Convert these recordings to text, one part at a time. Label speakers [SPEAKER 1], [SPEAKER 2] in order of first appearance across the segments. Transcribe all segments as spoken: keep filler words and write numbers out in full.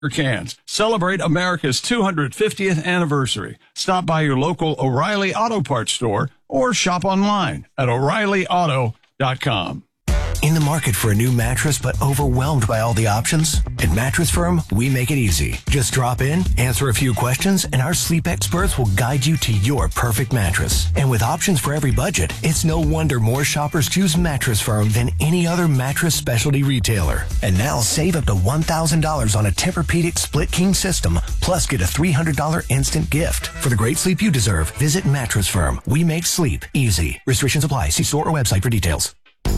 [SPEAKER 1] cans. Celebrate America's two hundred fiftieth anniversary. Stop by your local O'Reilly Auto Parts store or shop online at O'Reilly Auto dot com.
[SPEAKER 2] In the market for a new mattress but overwhelmed by all the options? At Mattress Firm, we make it easy. Just drop in, answer a few questions, and our sleep experts will guide you to your perfect mattress. And with options for every budget, it's no wonder more shoppers choose Mattress Firm than any other mattress specialty retailer. And now save up to one thousand dollars on a Tempur-Pedic split king system, plus get a three hundred dollars instant gift. For the great sleep you deserve, visit Mattress Firm. We make sleep easy. Restrictions apply. See store or website for details.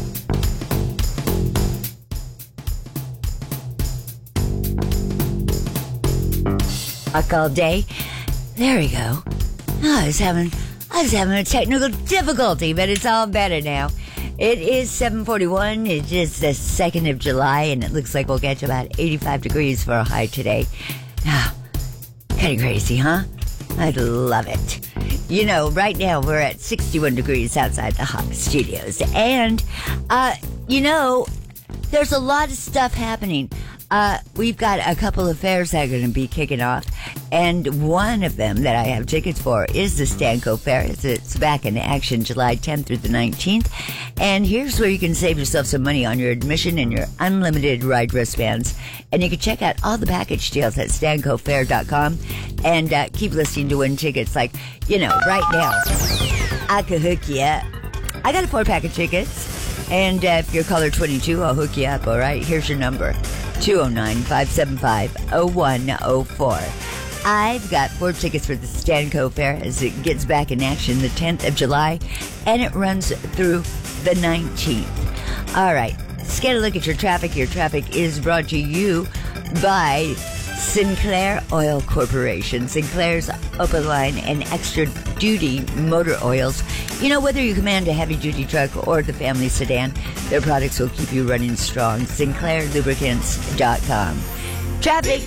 [SPEAKER 3] Talk all day. There we go. Oh, I was having, I was having a technical difficulty, but it's all better now. It is seven forty-one. It's just the second of July, and it looks like we'll get to about eighty-five degrees for a high today. Ah, kind of crazy, huh? I'd love it. You know, right now we're at sixty-one degrees outside the Hawk Studios, and uh, you know, there's a lot of stuff happening. Uh, we've got a couple of fairs that are going to be kicking off, and one of them that I have tickets for is the Stanco Fair. It's, it's back in action July tenth through the nineteenth, and here's where you can save yourself some money on your admission and your unlimited ride wristbands. And you can check out all the package deals at stanco fair dot com and uh, keep listening to win tickets. Like, you know, right now, I could hook you up. I got a four-pack of tickets, and uh, if you're caller twenty-two, I'll hook you up, all right? Here's your number. two oh nine, five seven five, oh one oh four. I've got four tickets for the Stanco Fair as it gets back in action the tenth of July, and it runs through the nineteenth. All right, let's get a look at your traffic. Your traffic is brought to you by Sinclair Oil Corporation. Sinclair's open line and extra duty motor oils. You know, whether you command a heavy duty truck or the family sedan, their products will keep you running strong. Sinclair Lubricants dot com. Traffic.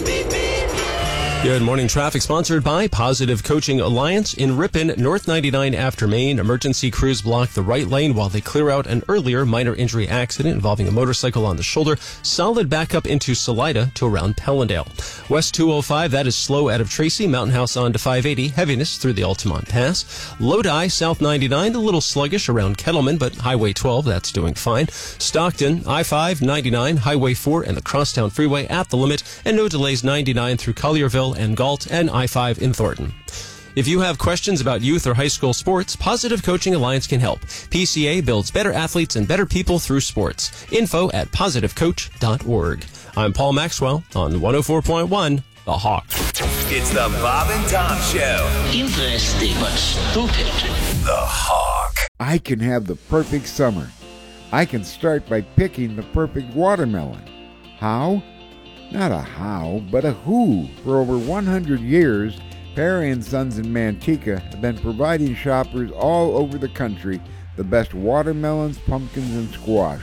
[SPEAKER 4] Good morning. Traffic sponsored by Positive Coaching Alliance in Ripon, North ninety-nine after Main. Emergency crews block the right lane while they clear out an earlier minor injury accident involving a motorcycle on the shoulder. Solid backup into Salida to around Pellendale. West two oh five, that is slow out of Tracy. Mountain House on to five eighty. Heaviness through the Altamont Pass. Lodi, South ninety-nine, a little sluggish around Kettleman, but Highway twelve, that's doing fine. Stockton, I five, ninety-nine, Highway four, and the Crosstown Freeway at the limit. And no delays ninety-nine through Collierville and Galt, and I five in Thornton. If you have questions about youth or high school sports, Positive Coaching Alliance can help. P C A builds better athletes and better people through sports. Info at positive coach dot org. I'm Paul Maxwell on one oh four point one, The Hawk.
[SPEAKER 5] It's the Bob and Tom Show.
[SPEAKER 6] Interesting but stupid.
[SPEAKER 5] The Hawk.
[SPEAKER 7] I can have the perfect summer. I can start by picking the perfect watermelon. How? Not a how, but a who. For over one hundred years, Perry and Sons in Manteca have been providing shoppers all over the country the best watermelons, pumpkins, and squash.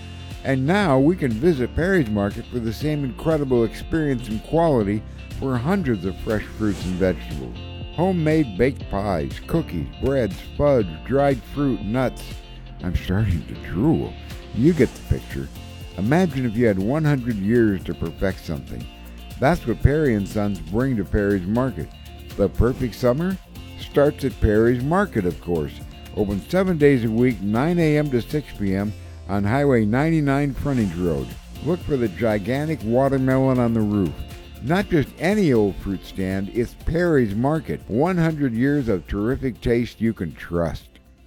[SPEAKER 7] And now we can visit Perry's Market for the same incredible experience and quality for hundreds of fresh fruits and vegetables. Homemade baked pies, cookies, breads, fudge, dried fruit, nuts. I'm starting to drool. You get the picture. Imagine if you had one hundred years to perfect something. That's what Perry and Sons bring to Perry's Market. The perfect summer starts at Perry's Market, of course. Open seven days a week, nine a.m. to six p.m. on Highway ninety-nine Frontage Road. Look for the gigantic watermelon on the roof. Not just any old fruit stand, it's Perry's Market. one hundred years of terrific taste you can trust.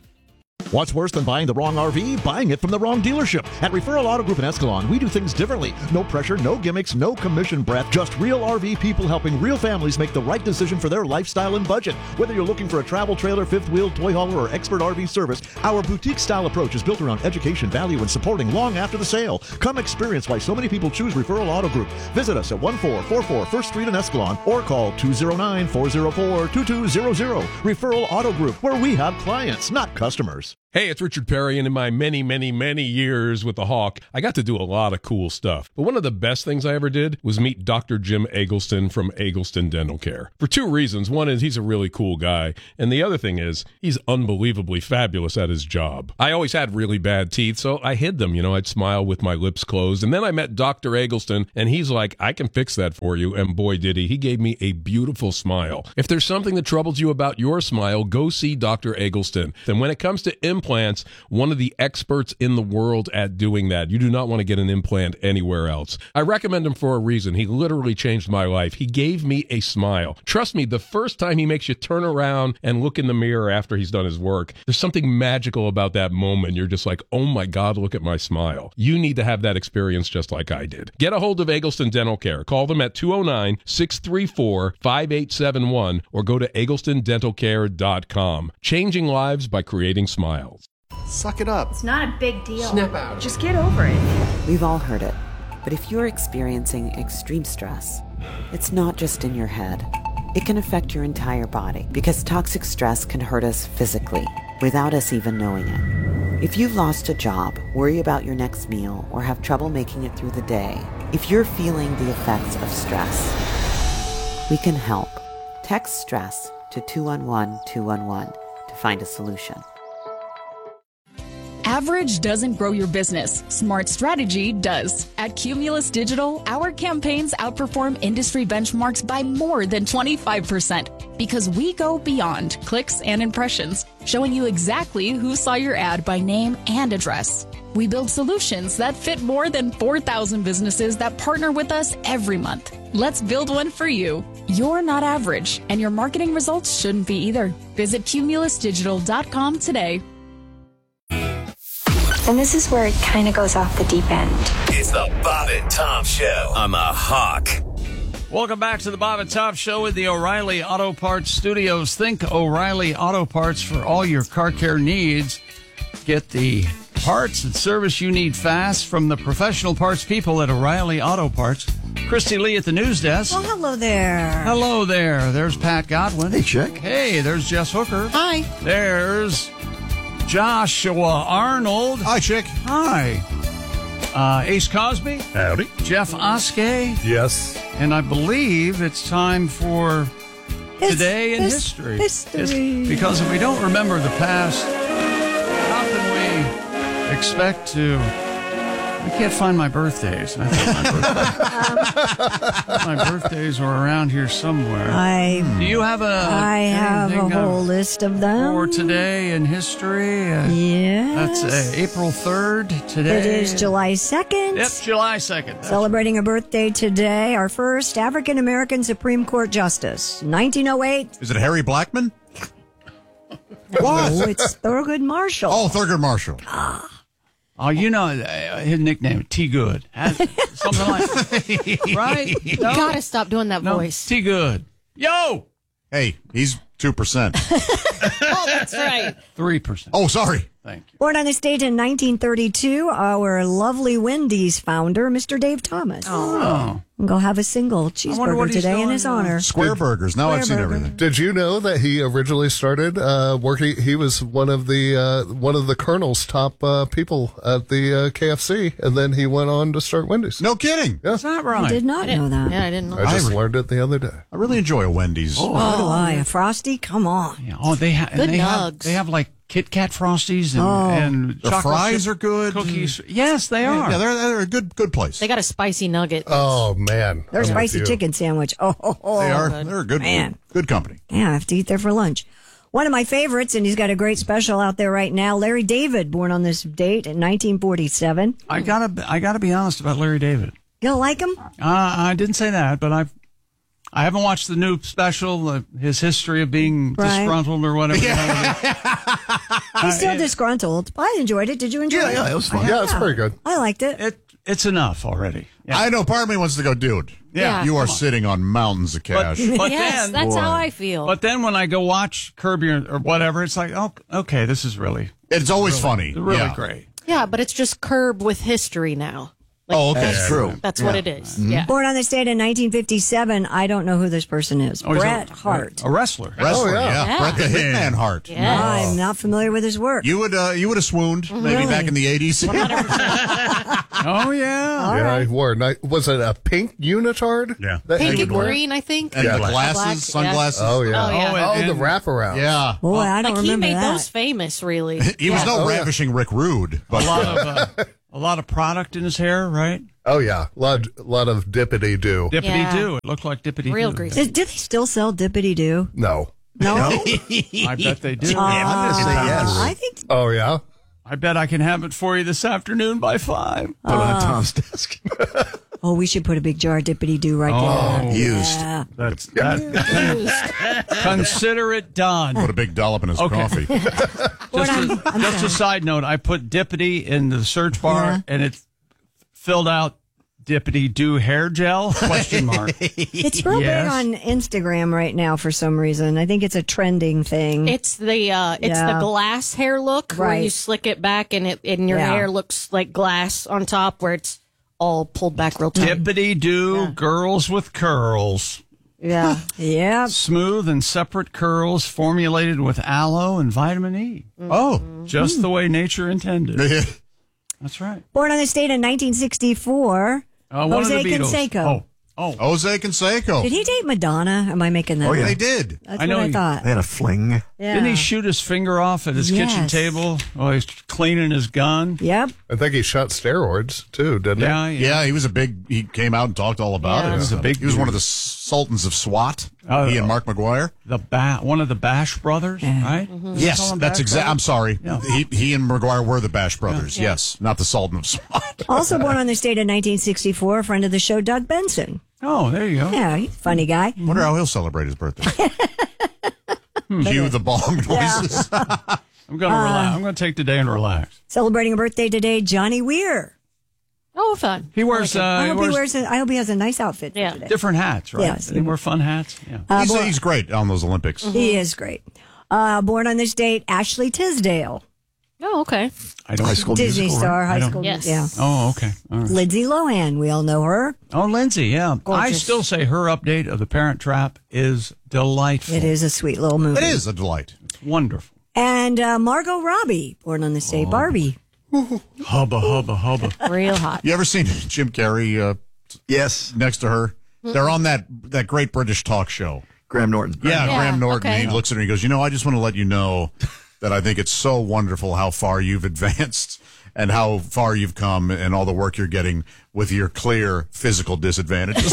[SPEAKER 8] What's worse than buying the wrong R V? Buying it from the wrong dealership. At Referral Auto Group in Escalon, we do things differently. No pressure, no gimmicks, no commission breath. Just real R V people helping real families make the right decision for their lifestyle and budget. Whether you're looking for a travel trailer, fifth wheel, toy hauler, or expert R V service, our boutique-style approach is built around education, value, and supporting long after the sale. Come experience why so many people choose Referral Auto Group. Visit us at one four four four First Street in Escalon or call two oh nine, four oh four, two two zero zero. Referral Auto Group, where we have clients, not customers.
[SPEAKER 9] Hey, it's Richard Perry, and in my many, many, many years with the Hawk, I got to do a lot of cool stuff. But one of the best things I ever did was meet Doctor Jim Eggleston from Eggleston Dental Care. For two reasons. One is he's a really cool guy, and the other thing is he's unbelievably fabulous at his job. I always had really bad teeth, so I hid them. You know, I'd smile with my lips closed, and then I met Doctor Eggleston, and he's like, I can fix that for you, and boy did he. He gave me a beautiful smile. If there's something that troubles you about your smile, go see Doctor Eggleston. And when it comes to implants, implants, one of the experts in the world at doing that. You do not want to get an implant anywhere else. I recommend him for a reason. He literally changed my life. He gave me a smile. Trust me, the first time he makes you turn around and look in the mirror after he's done his work, there's something magical about that moment. You're just like, oh my God, look at my smile. You need to have that experience just like I did. Get a hold of Eggleston Dental Care. Call them at two oh nine, six three four, five eight seven one or go to eggleston dental care dot com. Changing lives by creating smiles.
[SPEAKER 10] Suck it up.
[SPEAKER 11] It's not a big deal.
[SPEAKER 10] Snap out.
[SPEAKER 11] Just get over it.
[SPEAKER 12] We've all heard it. But if you're experiencing extreme stress, it's not just in your head. It can affect your entire body because toxic stress can hurt us physically without us even knowing it. If you've lost a job, worry about your next meal, or have trouble making it through the day, if you're feeling the effects of stress, we can help. Text STRESS to two one one two one one to find a solution.
[SPEAKER 13] Average doesn't grow your business. Smart strategy does. At Cumulus Digital, our campaigns outperform industry benchmarks by more than twenty-five percent because we go beyond clicks and impressions, showing you exactly who saw your ad by name and address. We build solutions that fit more than four thousand businesses that partner with us every month. Let's build one for you. You're not average, and your marketing results shouldn't be either. Visit cumulus digital dot com today.
[SPEAKER 14] And this is where it kind of goes off the deep end.
[SPEAKER 5] It's the Bob and Tom Show on the Hawk.
[SPEAKER 1] Welcome back to the Bob and Tom Show in the O'Reilly Auto Parts Studios. Think O'Reilly Auto Parts for all your car care needs. Get the parts and service you need fast from the professional parts people at O'Reilly Auto Parts. Christy Lee at the news desk.
[SPEAKER 15] Oh, hello there.
[SPEAKER 1] Hello there. There's Pat Godwin.
[SPEAKER 8] Hey, Chick.
[SPEAKER 1] Hey, there's Jess Hooker.
[SPEAKER 15] Hi.
[SPEAKER 1] There's Joshua Arnold.
[SPEAKER 8] Hi, Chick.
[SPEAKER 1] Hi. Uh, Ace Cosby.
[SPEAKER 8] Howdy.
[SPEAKER 1] Jeff Oskey.
[SPEAKER 8] Yes.
[SPEAKER 1] And I believe it's time for
[SPEAKER 15] His,
[SPEAKER 1] Today in
[SPEAKER 15] his,
[SPEAKER 1] History.
[SPEAKER 15] History.
[SPEAKER 1] It's, because if we don't remember the past, how can we expect to... I can't find my birthdays. I thought my, birthday, my birthdays are around here somewhere.
[SPEAKER 15] I,
[SPEAKER 1] Do you have a...
[SPEAKER 15] I have a
[SPEAKER 1] anything, uh,
[SPEAKER 15] whole list of them.
[SPEAKER 1] For today in history? Uh,
[SPEAKER 15] Yes.
[SPEAKER 1] That's uh, April third today.
[SPEAKER 15] It is July second.
[SPEAKER 1] Yep, July second. That's
[SPEAKER 15] Celebrating a birthday today, our first African-American Supreme Court Justice, nineteen oh eight.
[SPEAKER 8] Is it Harry Blackman?
[SPEAKER 15] What? Oh, it's Thurgood Marshall.
[SPEAKER 8] Oh, Thurgood Marshall.
[SPEAKER 1] Oh, you know, uh, his nickname, T. Good. Something like right?
[SPEAKER 16] You
[SPEAKER 1] No?
[SPEAKER 16] gotta stop doing that
[SPEAKER 1] No,
[SPEAKER 16] voice.
[SPEAKER 1] T. Good. Yo!
[SPEAKER 8] Hey, he's two percent.
[SPEAKER 16] Oh, that's right.
[SPEAKER 1] three percent.
[SPEAKER 8] Oh, sorry.
[SPEAKER 1] Thank you.
[SPEAKER 15] Born on this date in nineteen thirty-two, our lovely Wendy's founder, Mister Dave Thomas.
[SPEAKER 1] Oh.
[SPEAKER 15] And go have a single
[SPEAKER 1] what
[SPEAKER 15] cheeseburger
[SPEAKER 1] he's
[SPEAKER 15] today in
[SPEAKER 1] doing
[SPEAKER 15] his
[SPEAKER 1] now.
[SPEAKER 15] honor.
[SPEAKER 8] Square burgers. Now I've seen
[SPEAKER 15] Square
[SPEAKER 8] everything.
[SPEAKER 17] Did you know that he originally started uh, working? He was one of the uh, one of the Colonel's top uh, people at the uh, K F C, and then he went on to start Wendy's.
[SPEAKER 8] No kidding.
[SPEAKER 17] Yeah.
[SPEAKER 1] Is that
[SPEAKER 15] I
[SPEAKER 1] right?
[SPEAKER 15] did not know that.
[SPEAKER 16] Yeah, I didn't know.
[SPEAKER 17] I just
[SPEAKER 8] I re-
[SPEAKER 17] learned it the other day.
[SPEAKER 8] I really enjoy a Wendy's.
[SPEAKER 1] Oh,
[SPEAKER 15] So do I. A Frosty? Come on.
[SPEAKER 1] Yeah. Oh, they, ha-
[SPEAKER 16] Good
[SPEAKER 1] they have
[SPEAKER 16] nugs.
[SPEAKER 1] they have like Kit Kat Frosties and,
[SPEAKER 15] Oh.
[SPEAKER 1] and
[SPEAKER 8] The
[SPEAKER 1] chocolate
[SPEAKER 8] fries
[SPEAKER 1] chip
[SPEAKER 8] are good.
[SPEAKER 1] cookies. Yes, they are.
[SPEAKER 8] Yeah, they're, they're a good good place.
[SPEAKER 16] They got a spicy nugget.
[SPEAKER 17] Oh man,
[SPEAKER 15] Their
[SPEAKER 17] I'm
[SPEAKER 15] spicy
[SPEAKER 17] with you.
[SPEAKER 15] chicken sandwich. Oh, oh, oh.
[SPEAKER 8] They are.
[SPEAKER 16] good.
[SPEAKER 8] They're a good
[SPEAKER 15] Man.
[SPEAKER 8] good company.
[SPEAKER 15] Yeah, I have to eat there for lunch. One of my favorites, and he's got a great special out there right now. Larry David, born on this date in nineteen forty-seven.
[SPEAKER 1] I gotta I gotta be honest about Larry David.
[SPEAKER 15] You don't like him?
[SPEAKER 1] Uh, I didn't say that, but I've I haven't watched the new special, uh, his history of being
[SPEAKER 15] Right.
[SPEAKER 1] disgruntled or whatever.
[SPEAKER 15] He's still
[SPEAKER 1] it-
[SPEAKER 15] disgruntled. I enjoyed it. Did you enjoy
[SPEAKER 8] Yeah,
[SPEAKER 15] it?
[SPEAKER 8] yeah, it was fun.
[SPEAKER 17] Yeah, it's pretty good.
[SPEAKER 15] I liked it.
[SPEAKER 1] It it's enough already. Yeah.
[SPEAKER 8] I know. Part of me wants to go, dude.
[SPEAKER 1] Yeah,
[SPEAKER 8] you are
[SPEAKER 1] come on.
[SPEAKER 8] sitting on mountains of
[SPEAKER 1] But,
[SPEAKER 8] cash.
[SPEAKER 1] but
[SPEAKER 16] yes,
[SPEAKER 1] then,
[SPEAKER 16] that's
[SPEAKER 8] Boy.
[SPEAKER 16] how I feel.
[SPEAKER 1] but then when I go watch Curb Your or whatever, it's like, oh, okay, this is really
[SPEAKER 8] it's always funny.
[SPEAKER 1] really
[SPEAKER 8] yeah.
[SPEAKER 1] great.
[SPEAKER 16] yeah, but it's just Curb with history now. Like,
[SPEAKER 10] Oh, okay.
[SPEAKER 16] That's
[SPEAKER 10] That's
[SPEAKER 16] true.
[SPEAKER 10] true.
[SPEAKER 16] That's
[SPEAKER 10] Yeah.
[SPEAKER 16] what it is.
[SPEAKER 10] Mhm.
[SPEAKER 16] Yeah.
[SPEAKER 15] Born on this date in nineteen fifty-seven. I don't know who this person is.
[SPEAKER 1] Oh, he's a-
[SPEAKER 15] Bret Hart.
[SPEAKER 1] A wrestler.
[SPEAKER 10] Wrestler,
[SPEAKER 15] Oh, yeah.
[SPEAKER 10] yeah.
[SPEAKER 15] Yeah.
[SPEAKER 10] Bret the Hitman Hart.
[SPEAKER 16] Yeah.
[SPEAKER 15] I'm not familiar with his work.
[SPEAKER 10] You would uh, you would have swooned maybe
[SPEAKER 15] Really?
[SPEAKER 10] back in the eighties.
[SPEAKER 1] Oh, yeah.
[SPEAKER 15] All
[SPEAKER 17] yeah,
[SPEAKER 15] right.
[SPEAKER 17] I wore. ni- Was it a pink unitard?
[SPEAKER 10] Yeah.
[SPEAKER 17] that
[SPEAKER 16] Pink
[SPEAKER 17] he
[SPEAKER 16] and
[SPEAKER 17] would wear?
[SPEAKER 16] green, I think.
[SPEAKER 10] And
[SPEAKER 17] Yeah.
[SPEAKER 10] the
[SPEAKER 17] Black.
[SPEAKER 10] glasses,
[SPEAKER 16] Black,
[SPEAKER 10] sunglasses.
[SPEAKER 17] Oh yeah.
[SPEAKER 16] Oh, yeah.
[SPEAKER 17] Oh,
[SPEAKER 1] and-
[SPEAKER 17] the
[SPEAKER 1] and-
[SPEAKER 17] wraparound.
[SPEAKER 10] Yeah.
[SPEAKER 15] Boy, I don't
[SPEAKER 16] Like, he
[SPEAKER 15] remember
[SPEAKER 16] made
[SPEAKER 15] that.
[SPEAKER 16] those famous, really.
[SPEAKER 10] He was
[SPEAKER 16] Yeah.
[SPEAKER 10] no
[SPEAKER 17] Oh, yeah.
[SPEAKER 10] ravishing Rick Rude, but
[SPEAKER 1] A lot of uh, a lot of product in his hair, right?
[SPEAKER 17] Oh yeah. A lot, lot of dippity do.
[SPEAKER 1] Dippity
[SPEAKER 16] Yeah.
[SPEAKER 1] do. It looked like dippity
[SPEAKER 16] Real
[SPEAKER 1] do.
[SPEAKER 16] greasy.
[SPEAKER 15] Do, do they still sell Dippity Doo?
[SPEAKER 17] No.
[SPEAKER 15] No.
[SPEAKER 1] I bet they do.
[SPEAKER 15] Uh,
[SPEAKER 17] I'm gonna say yes.
[SPEAKER 15] I think
[SPEAKER 17] Oh yeah.
[SPEAKER 1] I bet I can have it for you this afternoon by five.
[SPEAKER 11] Put it on Tom's desk.
[SPEAKER 15] Oh, we should put a big jar of Dippity Doo right
[SPEAKER 1] Oh,
[SPEAKER 15] there.
[SPEAKER 11] used.
[SPEAKER 15] Yeah.
[SPEAKER 1] That's that. Consider it done.
[SPEAKER 10] put a big dollop in his
[SPEAKER 1] Okay.
[SPEAKER 10] coffee.
[SPEAKER 1] Just, a,
[SPEAKER 15] I'm
[SPEAKER 1] just a
[SPEAKER 15] sorry.
[SPEAKER 1] side note, I put Dippity in the search bar
[SPEAKER 15] Yeah.
[SPEAKER 1] and it filled out Dippity Do hair gel? Question mark.
[SPEAKER 15] It's real
[SPEAKER 1] Yes.
[SPEAKER 15] big on Instagram right now for some reason. I think it's a trending thing.
[SPEAKER 16] It's the uh, it's
[SPEAKER 15] Yeah.
[SPEAKER 16] the glass hair look where you
[SPEAKER 15] Right.
[SPEAKER 16] slick it back and it and your
[SPEAKER 15] Yeah.
[SPEAKER 16] hair looks like glass on top where it's all pulled back real tight.
[SPEAKER 1] Dippity Do girls with curls.
[SPEAKER 15] yeah. yeah.
[SPEAKER 1] Smooth and separate curls formulated with aloe and vitamin E.
[SPEAKER 10] Oh.
[SPEAKER 1] Just the way nature intended. That's right.
[SPEAKER 15] Born on this date in nineteen sixty-four.
[SPEAKER 1] Uh, one
[SPEAKER 15] Jose
[SPEAKER 1] of the Beatles.
[SPEAKER 15] Canseco.
[SPEAKER 1] Oh, oh.
[SPEAKER 10] Jose Canseco.
[SPEAKER 15] Did he date Madonna? Am I making that
[SPEAKER 11] Oh, yeah.
[SPEAKER 15] up?
[SPEAKER 10] They did.
[SPEAKER 15] That's
[SPEAKER 1] I know
[SPEAKER 15] what I
[SPEAKER 1] he-
[SPEAKER 15] thought.
[SPEAKER 11] They had a fling.
[SPEAKER 15] Yeah.
[SPEAKER 1] Didn't he shoot his finger off at his kitchen
[SPEAKER 15] Yes.
[SPEAKER 1] table while he's cleaning his gun?
[SPEAKER 15] Yep.
[SPEAKER 17] I think he shot steroids too, didn't
[SPEAKER 1] Yeah,
[SPEAKER 17] he?
[SPEAKER 1] yeah.
[SPEAKER 10] Yeah, he was a big. He came out and talked all about
[SPEAKER 16] Yeah.
[SPEAKER 10] it.
[SPEAKER 1] He was a big
[SPEAKER 10] He was
[SPEAKER 1] dude.
[SPEAKER 10] one of the sultans of SWAT.
[SPEAKER 1] Oh,
[SPEAKER 10] he and
[SPEAKER 1] oh.
[SPEAKER 10] Mark McGuire.
[SPEAKER 1] The ba- one of the Bash brothers, right?
[SPEAKER 10] Yes, that's exact. I'm sorry.
[SPEAKER 1] Yeah.
[SPEAKER 10] He he and McGuire were the Bash brothers. Yes, not the Sultan of SWAT.
[SPEAKER 15] Also born on this date in nineteen sixty-four, a friend of the show, Doug Benson.
[SPEAKER 1] Oh, there you go.
[SPEAKER 15] Yeah, he's a funny guy.
[SPEAKER 10] Wonder how he'll celebrate his birthday. Cue the bong noises.
[SPEAKER 1] I'm gonna relax. I'm gonna take the day and relax.
[SPEAKER 15] Celebrating a birthday today, Johnny Weir.
[SPEAKER 16] Oh, fun.
[SPEAKER 1] He wears. Uh,
[SPEAKER 15] I
[SPEAKER 1] he
[SPEAKER 15] hope
[SPEAKER 1] wears
[SPEAKER 15] he wears. A, I hope he has a nice outfit for
[SPEAKER 16] Yeah.
[SPEAKER 15] today.
[SPEAKER 1] different hats, right?
[SPEAKER 15] Yes.
[SPEAKER 1] They wear fun hats. Yeah.
[SPEAKER 15] Uh,
[SPEAKER 10] he's,
[SPEAKER 15] born-
[SPEAKER 10] he's great on those Olympics.
[SPEAKER 15] He is great. Uh, born on this date, Ashley Tisdale,
[SPEAKER 16] Oh, okay.
[SPEAKER 1] I don't.
[SPEAKER 11] High School
[SPEAKER 15] Disney
[SPEAKER 11] Musical,
[SPEAKER 15] star,
[SPEAKER 11] right?
[SPEAKER 15] high
[SPEAKER 1] I don't-
[SPEAKER 15] school.
[SPEAKER 16] Yes.
[SPEAKER 15] Yeah.
[SPEAKER 1] Oh, okay. All right.
[SPEAKER 15] Lindsay Lohan, we all know her.
[SPEAKER 1] Oh, Lindsay. Yeah. I
[SPEAKER 15] Gorgeous.
[SPEAKER 1] still say her update of The Parent Trap is delightful.
[SPEAKER 15] It is a sweet little movie.
[SPEAKER 10] It is a delight.
[SPEAKER 1] It's wonderful.
[SPEAKER 15] And uh, Margot Robbie, born on this
[SPEAKER 1] Oh.
[SPEAKER 15] date, Barbie.
[SPEAKER 1] Hubba hubba hubba.
[SPEAKER 16] Real hot.
[SPEAKER 10] You ever seen Jim Carrey uh,
[SPEAKER 11] Yes.
[SPEAKER 10] next to her? They're on that that great British talk show.
[SPEAKER 11] Graham Norton.
[SPEAKER 10] Yeah,
[SPEAKER 16] Yeah,
[SPEAKER 10] Graham Norton.
[SPEAKER 16] okay.
[SPEAKER 10] He looks at her and he goes, "You know, I just want to let you know that I think it's so wonderful how far you've advanced and how far you've come and all the work you're getting with your clear physical disadvantages."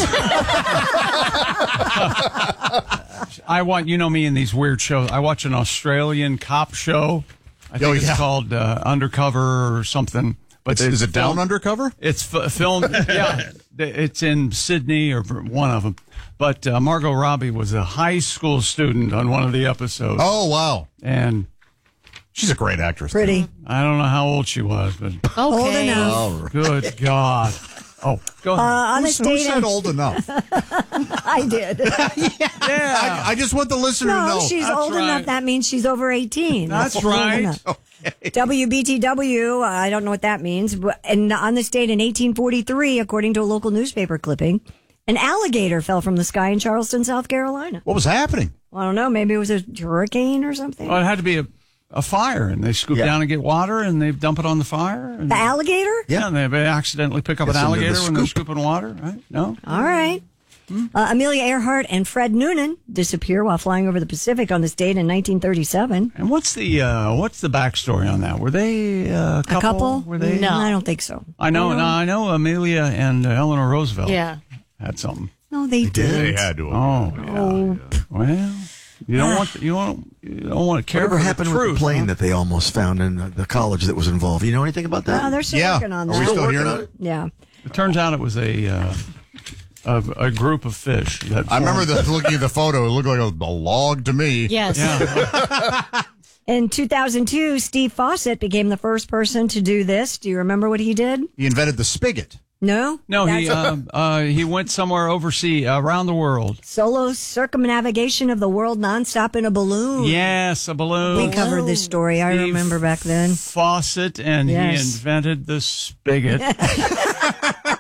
[SPEAKER 1] I want you know me in these weird shows. I watch an Australian cop show. I think
[SPEAKER 10] Oh,
[SPEAKER 1] it's
[SPEAKER 10] yeah.
[SPEAKER 1] called uh, Undercover or something. But
[SPEAKER 10] It's- is
[SPEAKER 1] it's
[SPEAKER 10] it Down
[SPEAKER 1] filmed-
[SPEAKER 10] Undercover?
[SPEAKER 1] It's f- filmed. Yeah, it's in Sydney or one of them. But uh, Margot Robbie was a high school student on one of the episodes.
[SPEAKER 10] Oh, wow.
[SPEAKER 1] And
[SPEAKER 10] she's a great actress.
[SPEAKER 15] Pretty.
[SPEAKER 1] I don't know how old she was, but
[SPEAKER 15] Old
[SPEAKER 16] Okay.
[SPEAKER 15] enough.
[SPEAKER 11] Oh,
[SPEAKER 1] good God. Oh, go
[SPEAKER 15] Uh,
[SPEAKER 1] ahead.
[SPEAKER 15] on
[SPEAKER 10] Who,
[SPEAKER 15] this
[SPEAKER 10] who
[SPEAKER 15] date,
[SPEAKER 10] said
[SPEAKER 15] in-
[SPEAKER 10] old enough?
[SPEAKER 15] I did.
[SPEAKER 10] I, I just want the listener to
[SPEAKER 15] No,
[SPEAKER 10] know.
[SPEAKER 15] she's
[SPEAKER 1] That's
[SPEAKER 15] old
[SPEAKER 1] right.
[SPEAKER 15] enough. That means she's over eighteen.
[SPEAKER 1] That's
[SPEAKER 15] old
[SPEAKER 1] right.
[SPEAKER 15] enough. W B T W, I don't know what that means. But, and on this date in eighteen forty-three, according to a local newspaper clipping, an alligator fell from the sky in Charleston, South Carolina.
[SPEAKER 10] What was happening?
[SPEAKER 15] I don't know. Maybe it was a hurricane or something.
[SPEAKER 1] Well, it had to be a, a fire, and they scoop
[SPEAKER 11] Yeah.
[SPEAKER 1] down and get water, and they dump it on the fire. And,
[SPEAKER 15] The alligator?
[SPEAKER 1] yeah, and they they accidentally pick up
[SPEAKER 11] Yes,
[SPEAKER 1] an
[SPEAKER 11] and they're the
[SPEAKER 1] alligator when they're
[SPEAKER 11] scoop.
[SPEAKER 1] scooping water, right? No?
[SPEAKER 15] All right. Uh, Amelia Earhart and Fred Noonan disappear while flying over the Pacific on this date in nineteen thirty-seven.
[SPEAKER 1] And what's the uh, what's the backstory on that? Were they uh, a couple?
[SPEAKER 15] A couple?
[SPEAKER 1] Were they?
[SPEAKER 16] No.
[SPEAKER 15] I don't think so.
[SPEAKER 1] I know.
[SPEAKER 15] No.
[SPEAKER 1] No, I know. Amelia and uh, Eleanor Roosevelt.
[SPEAKER 16] Yeah.
[SPEAKER 1] had something.
[SPEAKER 15] No, they, did.
[SPEAKER 10] They had to.
[SPEAKER 1] Oh, yeah. Well, you don't want you don't you don't want to care
[SPEAKER 11] Whatever
[SPEAKER 1] for
[SPEAKER 11] happened
[SPEAKER 1] the
[SPEAKER 11] with
[SPEAKER 1] truth,
[SPEAKER 11] the plane
[SPEAKER 1] huh?
[SPEAKER 11] that they almost found in uh, the college that was involved? You know anything about that?
[SPEAKER 15] Oh, they're still
[SPEAKER 10] Yeah.
[SPEAKER 15] working on
[SPEAKER 10] Are
[SPEAKER 15] that.
[SPEAKER 10] we still
[SPEAKER 11] working
[SPEAKER 10] hearing
[SPEAKER 11] on
[SPEAKER 10] it?
[SPEAKER 11] it?
[SPEAKER 15] Yeah.
[SPEAKER 1] It turns out it was a uh, a, a group of fish. That
[SPEAKER 10] I remember
[SPEAKER 1] formed-
[SPEAKER 10] the, looking at the photo. It looked like a, a log to me.
[SPEAKER 16] Yes.
[SPEAKER 15] In two thousand two, Steve Fawcett became the first person to do this. Do you remember what he did?
[SPEAKER 10] He invented the spigot.
[SPEAKER 15] No?
[SPEAKER 1] No, he
[SPEAKER 15] That's-
[SPEAKER 1] uh, uh, he went somewhere overseas, uh, around the world.
[SPEAKER 15] Solo circumnavigation of the world nonstop in a balloon.
[SPEAKER 1] Yes, a balloon.
[SPEAKER 15] We covered this story. I
[SPEAKER 1] Steve
[SPEAKER 15] remember back then.
[SPEAKER 1] Fawcett, and
[SPEAKER 15] Yes.
[SPEAKER 1] he invented the spigot.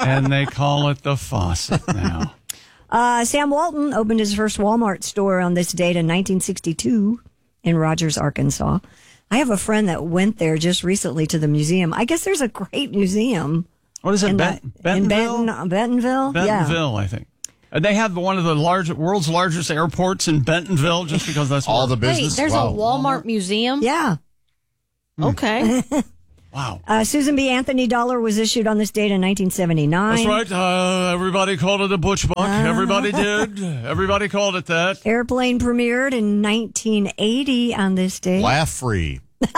[SPEAKER 1] and they call it the faucet now.
[SPEAKER 15] Uh, Sam Walton opened his first Walmart store on this date in nineteen sixty-two in Rogers, Arkansas. I have a friend that went there just recently to the museum. I guess there's a great museum.
[SPEAKER 1] What is it,
[SPEAKER 15] in,
[SPEAKER 1] Bet-
[SPEAKER 15] that, in
[SPEAKER 1] Bentonville?
[SPEAKER 15] Benton, Bentonville?
[SPEAKER 1] Bentonville,
[SPEAKER 15] Yeah.
[SPEAKER 1] I think. And they have one of the large, world's largest airports in Bentonville, just because that's
[SPEAKER 10] all
[SPEAKER 1] where-
[SPEAKER 10] the business.
[SPEAKER 16] Wait, there's
[SPEAKER 10] wow.
[SPEAKER 16] a Walmart museum?
[SPEAKER 15] Yeah.
[SPEAKER 16] Okay.
[SPEAKER 1] Wow.
[SPEAKER 15] Uh, Susan B. Anthony dollar was issued on this date in nineteen seventy-nine.
[SPEAKER 1] That's right. Uh, everybody called it a butch buck.
[SPEAKER 15] Uh-huh.
[SPEAKER 1] Everybody did. Everybody called it that.
[SPEAKER 15] Airplane premiered in nineteen eighty on this date.
[SPEAKER 10] Laugh free.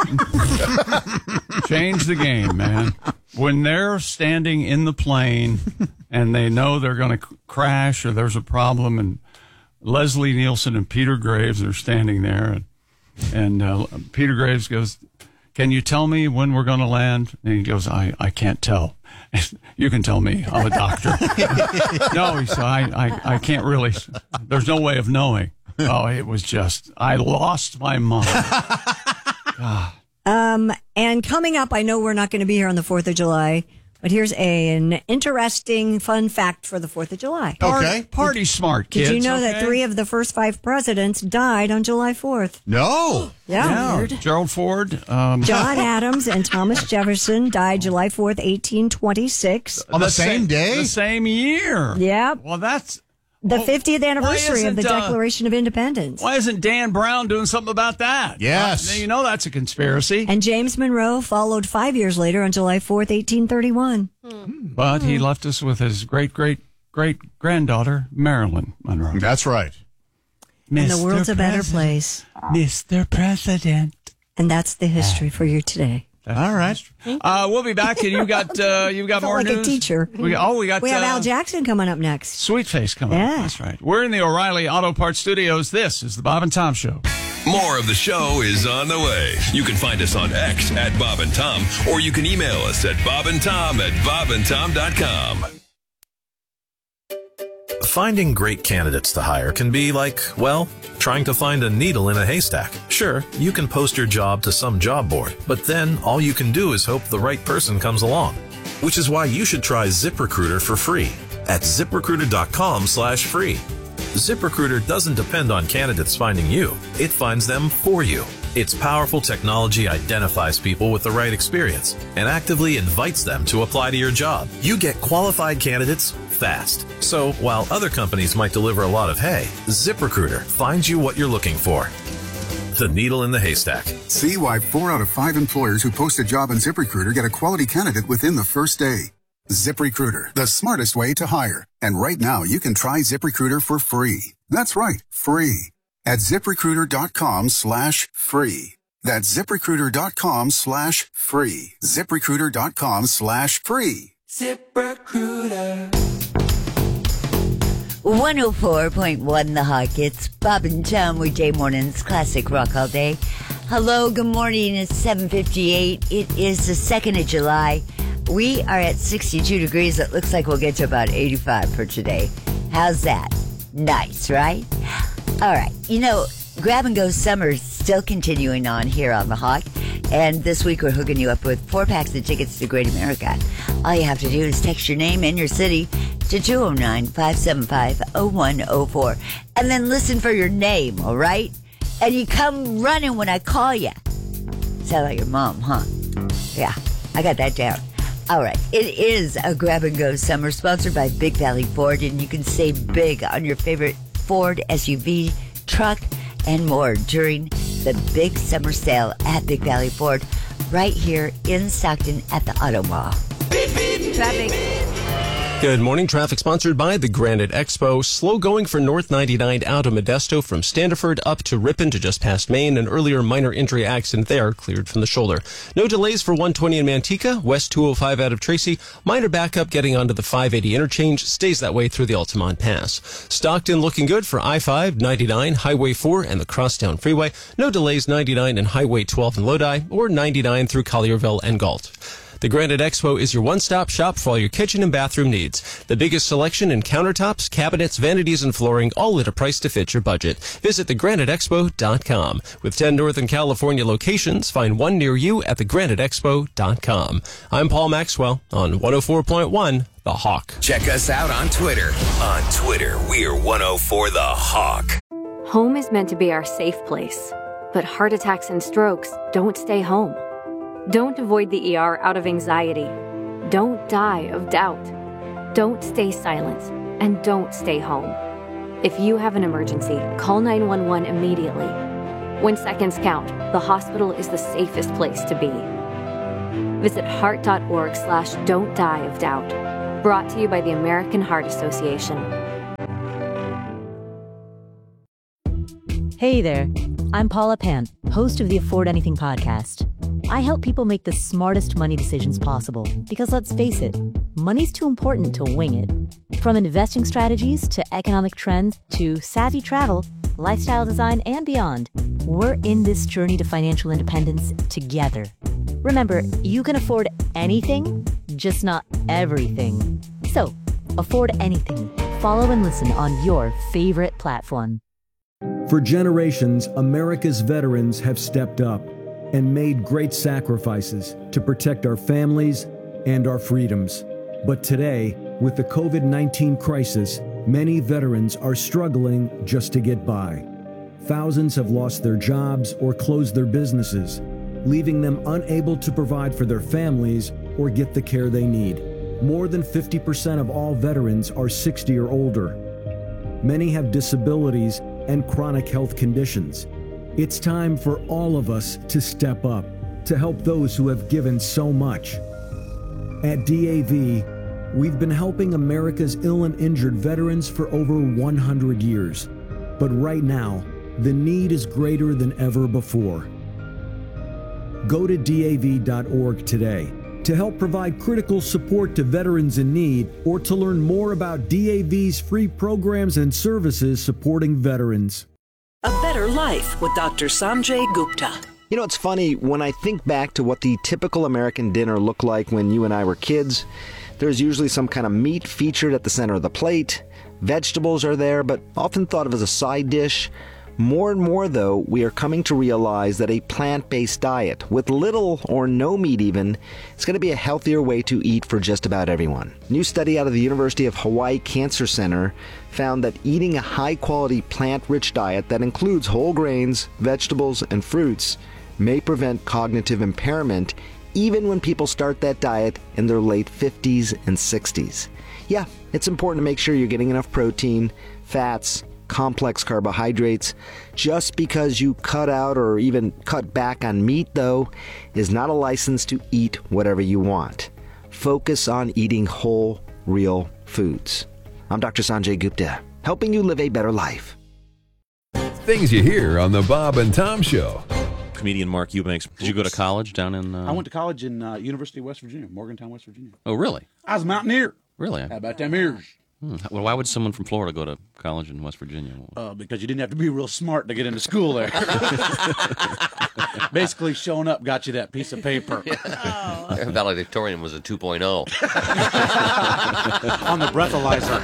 [SPEAKER 1] Change the game, man. When they're standing in the plane and they know they're going to crash or there's a problem, and Leslie Nielsen and Peter Graves are standing there, and, and uh, Peter Graves goes, "Can you tell me when we're going to land?" And he goes, I, I can't tell. You can tell me. I'm a doctor. No, he said, I, I, I can't really. There's no way of knowing. Oh, it was just, I lost my mind. God.
[SPEAKER 15] Um, and coming up, I know we're not going to be here on the fourth of July, but here's a, an interesting fun fact for the fourth of July.
[SPEAKER 10] Okay.
[SPEAKER 1] Party smart, kids.
[SPEAKER 15] Did you know that
[SPEAKER 1] okay?
[SPEAKER 15] three of the first five presidents died on July fourth?
[SPEAKER 10] No.
[SPEAKER 15] Yeah.
[SPEAKER 1] Yeah. Gerald Ford. Um,
[SPEAKER 15] John Adams and Thomas Jefferson died July fourth, eighteen twenty-six.
[SPEAKER 10] On the same day?
[SPEAKER 1] The same year.
[SPEAKER 15] Yep.
[SPEAKER 1] Well, that's...
[SPEAKER 15] The fiftieth anniversary of
[SPEAKER 1] isn't,
[SPEAKER 15] the
[SPEAKER 1] uh,
[SPEAKER 15] Declaration of Independence.
[SPEAKER 1] Why isn't Dan Brown doing something about that?
[SPEAKER 10] Yes.
[SPEAKER 1] Uh, you know that's a conspiracy.
[SPEAKER 15] And James Monroe followed five years later on July fourth, eighteen thirty-one.
[SPEAKER 1] But he left us with his great, great, great granddaughter, Marilyn Monroe.
[SPEAKER 10] That's right.
[SPEAKER 15] And the world's
[SPEAKER 1] Mister
[SPEAKER 15] a better
[SPEAKER 1] President.
[SPEAKER 15] place.
[SPEAKER 1] Mister President.
[SPEAKER 15] And that's the history for you today.
[SPEAKER 10] All right.
[SPEAKER 1] Uh, we'll be back, and you got uh, you got
[SPEAKER 15] Felt
[SPEAKER 1] more
[SPEAKER 15] like
[SPEAKER 1] news.
[SPEAKER 15] a teacher.
[SPEAKER 1] We, oh, we got.
[SPEAKER 15] We have
[SPEAKER 1] uh,
[SPEAKER 15] Al Jackson coming up next.
[SPEAKER 1] Sweet Face coming
[SPEAKER 15] Yeah.
[SPEAKER 1] up. That's right. We're in the O'Reilly Auto Parts Studios. This is the Bob and Tom Show.
[SPEAKER 5] More of the show is on the way. You can find us on X at Bob and Tom, or you can email us at bob and tom at bob and tom dot com.
[SPEAKER 18] Finding great candidates to hire can be like, well, trying to find a needle in a haystack. Sure, you can post your job to some job board, but then all you can do is hope the right person comes along. Which is why you should try ZipRecruiter for free at ZipRecruiter.com slash free. ZipRecruiter doesn't depend on candidates finding you. It finds them for you. Its powerful technology identifies people with the right experience and actively invites them to apply to your job. You get qualified candidates fast. So while other companies might deliver a lot of hay, ZipRecruiter finds you what you're looking for. The needle in the haystack.
[SPEAKER 19] See why four out of five employers who post a job on ZipRecruiter get a quality candidate within the first day. ZipRecruiter, the smartest way to hire. And right now, you can try ZipRecruiter for free. That's right, free. At ZipRecruiter.com slash free. That's ZipRecruiter.com slash free. ZipRecruiter.com slash free.
[SPEAKER 3] ZipRecruiter. one oh four point one The Hawk. It's Bob and Tom with Jay Morning's Classic Rock All Day. Hello, good morning. It's seven fifty-eight. It is the second of July. We are at sixty-two degrees. It looks like we'll get to about eighty-five for today. How's that? Nice, right? All right. You know, Grab and Go Summer is still continuing on here on The Hawk. And this week we're hooking you up with four packs of tickets to Great America. All you have to do is text your name and your city to two oh nine, five seven five, oh one oh four. And then listen for your name, all right? And you come running when I call you. Sound like your mom, huh? Yeah, I got that down. All right. It is a Grab and Go Summer sponsored by Big Valley Ford, and you can save big on your favorite Ford S U V, truck, and more during the big summer sale at Big Valley Ford right here in Stockton at the Auto Mall. Traffic.
[SPEAKER 4] Good morning. Traffic sponsored by the Granite Expo. Slow going for North ninety-nine out of Modesto from Standiford up to Ripon to just past Maine. An earlier minor injury accident there cleared from the shoulder. No delays for one twenty in Manteca. West two oh five out of Tracy. Minor backup getting onto the five eighty interchange. Stays that way through the Altamont Pass. Stockton looking good for I five, ninety-nine, Highway four, and the Crosstown Freeway. No delays ninety-nine and Highway twelve in Lodi or ninety-nine through Collierville and Galt. The Granite Expo is your one-stop shop for all your kitchen and bathroom needs. The biggest selection in countertops, cabinets, vanities, and flooring, all at a price to fit your budget. Visit the granite expo dot com. With ten Northern California locations, find one near you at the granite expo dot com. I'm Paul Maxwell on one oh four point one The Hawk.
[SPEAKER 20] Check us out on Twitter. On Twitter, we're one oh four The Hawk.
[SPEAKER 21] Home is meant to be our safe place, but heart attacks and strokes don't stay home. Don't avoid the E R out of anxiety. Don't die of doubt. Don't stay silent, and don't stay home. If you have an emergency, call nine one one immediately. When seconds count, the hospital is the safest place to be. Visit heart.org slash don't die of doubt. Brought to you by the American Heart Association.
[SPEAKER 22] Hey there, I'm Paula Pant, host of the Afford Anything podcast. I help people make the smartest money decisions possible because, let's face it, money's too important to wing it. From investing strategies to economic trends to savvy travel, lifestyle design, and beyond, we're in this journey to financial independence together. Remember, you can afford anything, just not everything. So, afford anything. Follow and listen on your favorite platform.
[SPEAKER 23] For generations, America's veterans have stepped up and made great sacrifices to protect our families and our freedoms. But today, with the COVID nineteen crisis, many veterans are struggling just to get by. Thousands have lost their jobs or closed their businesses, leaving them unable to provide for their families or get the care they need. More than fifty percent of all veterans are sixty or older. Many have disabilities and chronic health conditions. It's time for all of us to step up to help those who have given so much. At D A V, we've been helping America's ill and injured veterans for over one hundred years. But right now, the need is greater than ever before. Go to D A V dot org today to help provide critical support to veterans in need, or to learn more about D A V's free programs and services supporting veterans.
[SPEAKER 24] A Better Life with Doctor Sanjay Gupta.
[SPEAKER 25] You know, it's funny, when I think back to what the typical American dinner looked like when you and I were kids, there's usually some kind of meat featured at the center of the plate. Vegetables are there, but often thought of as a side dish. More and more, though, we are coming to realize that a plant-based diet, with little or no meat even, is going to be a healthier way to eat for just about everyone. A new study out of the University of Hawaii Cancer Center found that eating a high-quality plant-rich diet that includes whole grains, vegetables, and fruits may prevent cognitive impairment even when people start that diet in their late fifties and sixties. Yeah, it's important to make sure you're getting enough protein, fats, complex carbohydrates. Just because you cut out or even cut back on meat, though, is not a license to eat whatever you want. Focus on eating whole, real foods. I'm Doctor Sanjay Gupta, helping you live a better life.
[SPEAKER 5] Things you hear on the Bob and Tom Show.
[SPEAKER 26] Comedian Mark Eubanks. Did you go to college down in... Uh...
[SPEAKER 27] I went to college in uh, University of West Virginia, Morgantown, West Virginia.
[SPEAKER 26] Oh, really?
[SPEAKER 27] I was a mountaineer.
[SPEAKER 26] Really?
[SPEAKER 27] How about them ears?
[SPEAKER 26] Hmm. Well, why would someone from Florida go to college in West Virginia?
[SPEAKER 27] Uh, because you didn't have to be real smart to get into school there. Basically, showing up got you that piece of paper.
[SPEAKER 28] Oh. Valedictorian was a two point oh.
[SPEAKER 27] On the breathalyzer.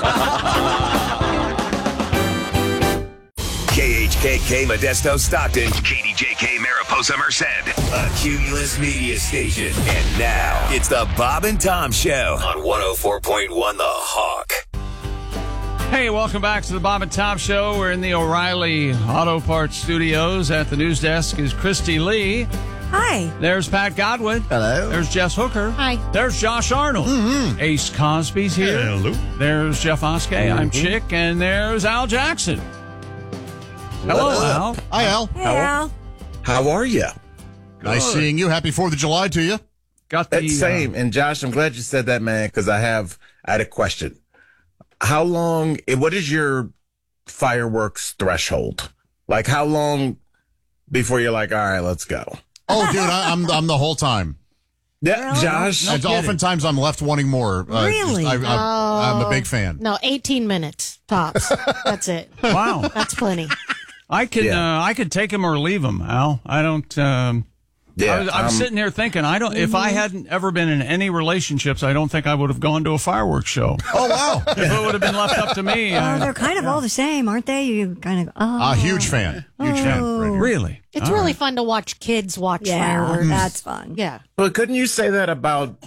[SPEAKER 20] K H K K Modesto Stockton, K D J K Mariposa Merced, a Cumulus Media Station. And now, it's the Bob and Tom Show on one oh four point one The Hawk.
[SPEAKER 1] Hey, welcome back to the Bob and Tom Show. We're in the O'Reilly Auto Parts Studios. At the news desk is Christy Lee.
[SPEAKER 15] Hi.
[SPEAKER 1] There's Pat Godwin.
[SPEAKER 11] Hello.
[SPEAKER 1] There's Jess Hooker.
[SPEAKER 16] Hi.
[SPEAKER 1] There's Josh Arnold.
[SPEAKER 11] Mm-hmm.
[SPEAKER 1] Ace Cosby's here.
[SPEAKER 11] Hello.
[SPEAKER 1] There's Jeff Oskey.
[SPEAKER 11] Mm-hmm.
[SPEAKER 1] I'm Chick. And there's Al Jackson. Hello, Al.
[SPEAKER 10] Hi, Al.
[SPEAKER 15] Hey, Al.
[SPEAKER 11] How are you?
[SPEAKER 10] Nice seeing you. Happy fourth of July to you.
[SPEAKER 1] Got the
[SPEAKER 11] That same.
[SPEAKER 1] uh,
[SPEAKER 11] and Josh, I'm glad you said that, man, because I have I had a question. How long? What is your fireworks threshold? Like, how long before you're like, all right, let's go?
[SPEAKER 10] Oh, dude, I, I'm I'm the whole time.
[SPEAKER 11] Yeah,
[SPEAKER 15] Really?
[SPEAKER 11] Josh.
[SPEAKER 10] And oftentimes I'm left wanting more. Uh,
[SPEAKER 15] Really?
[SPEAKER 10] I, I, I'm a big fan.
[SPEAKER 16] No, eighteen minutes tops. That's it.
[SPEAKER 1] Wow.
[SPEAKER 16] That's plenty.
[SPEAKER 1] I could
[SPEAKER 11] Yeah.
[SPEAKER 1] uh, I could take him or leave him, Al. I don't. Um,
[SPEAKER 11] Yeah,
[SPEAKER 1] I was, I'm
[SPEAKER 11] um,
[SPEAKER 1] sitting here thinking, I don't. If I hadn't ever been in any relationships, I don't think I would have gone to a fireworks show.
[SPEAKER 10] Oh wow!
[SPEAKER 1] If it would have been left up to me,
[SPEAKER 15] Oh,
[SPEAKER 1] I-
[SPEAKER 15] they're kind of all the same, aren't they? You kind of. Oh.
[SPEAKER 10] A huge fan. Huge fan. Right here.
[SPEAKER 1] really.
[SPEAKER 16] It's
[SPEAKER 1] All
[SPEAKER 16] really
[SPEAKER 1] right.
[SPEAKER 16] fun to watch kids watch
[SPEAKER 15] Yeah,
[SPEAKER 16] fireworks.
[SPEAKER 15] that's fun.
[SPEAKER 16] Yeah.
[SPEAKER 11] But couldn't you say that about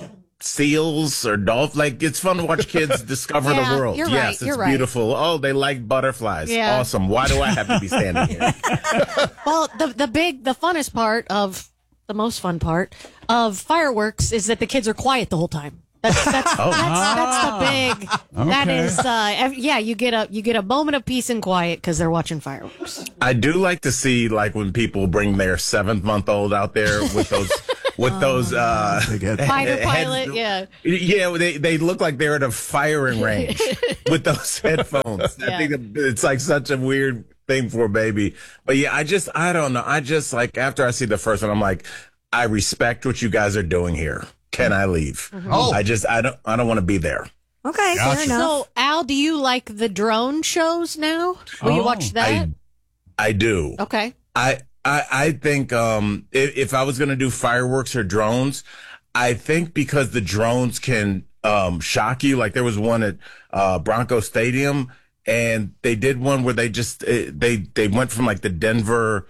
[SPEAKER 11] seals or dolphins? Like, it's fun to watch kids discover
[SPEAKER 16] Yeah,
[SPEAKER 11] the world.
[SPEAKER 16] you're
[SPEAKER 11] yes,
[SPEAKER 16] right,
[SPEAKER 11] it's
[SPEAKER 16] you're right.
[SPEAKER 11] beautiful. Oh, they like butterflies.
[SPEAKER 16] Yeah.
[SPEAKER 11] Awesome. Why do I have to be standing here?
[SPEAKER 16] Well, the the big, the funnest part of the most fun part of fireworks is that the kids are quiet the whole time. That's that's
[SPEAKER 11] Oh.
[SPEAKER 16] that's, that's the big. That
[SPEAKER 1] Okay.
[SPEAKER 16] is, uh, ev- yeah. You get a you get a moment of peace and quiet because they're watching fireworks.
[SPEAKER 11] I do like to see, like, when people bring their seventh month old out there with those, with those, uh,
[SPEAKER 16] Fighter
[SPEAKER 11] heads-
[SPEAKER 16] pilot, yeah.
[SPEAKER 11] Yeah, they they look like they're at a firing range with those headphones.
[SPEAKER 16] Yeah.
[SPEAKER 11] I think it's like such a weird thing for a baby. But yeah, I just, I don't know. I just, like, after I see the first one, I'm like, I respect what you guys are doing here. Can I leave?
[SPEAKER 10] Oh.
[SPEAKER 11] I just, I don't, I don't want to be there.
[SPEAKER 15] Okay,
[SPEAKER 10] Gotcha.
[SPEAKER 15] fair enough.
[SPEAKER 16] So, Al, do you like the drone shows now? Will you
[SPEAKER 1] Oh.
[SPEAKER 16] watch that?
[SPEAKER 11] I, I do.
[SPEAKER 16] Okay.
[SPEAKER 11] I, I, I think, um, if, if I was going to do fireworks or drones, I think because the drones can, um, shock you. Like, there was one at, uh, Bronco Stadium, and they did one where they just, eh, they, they went from like the Denver,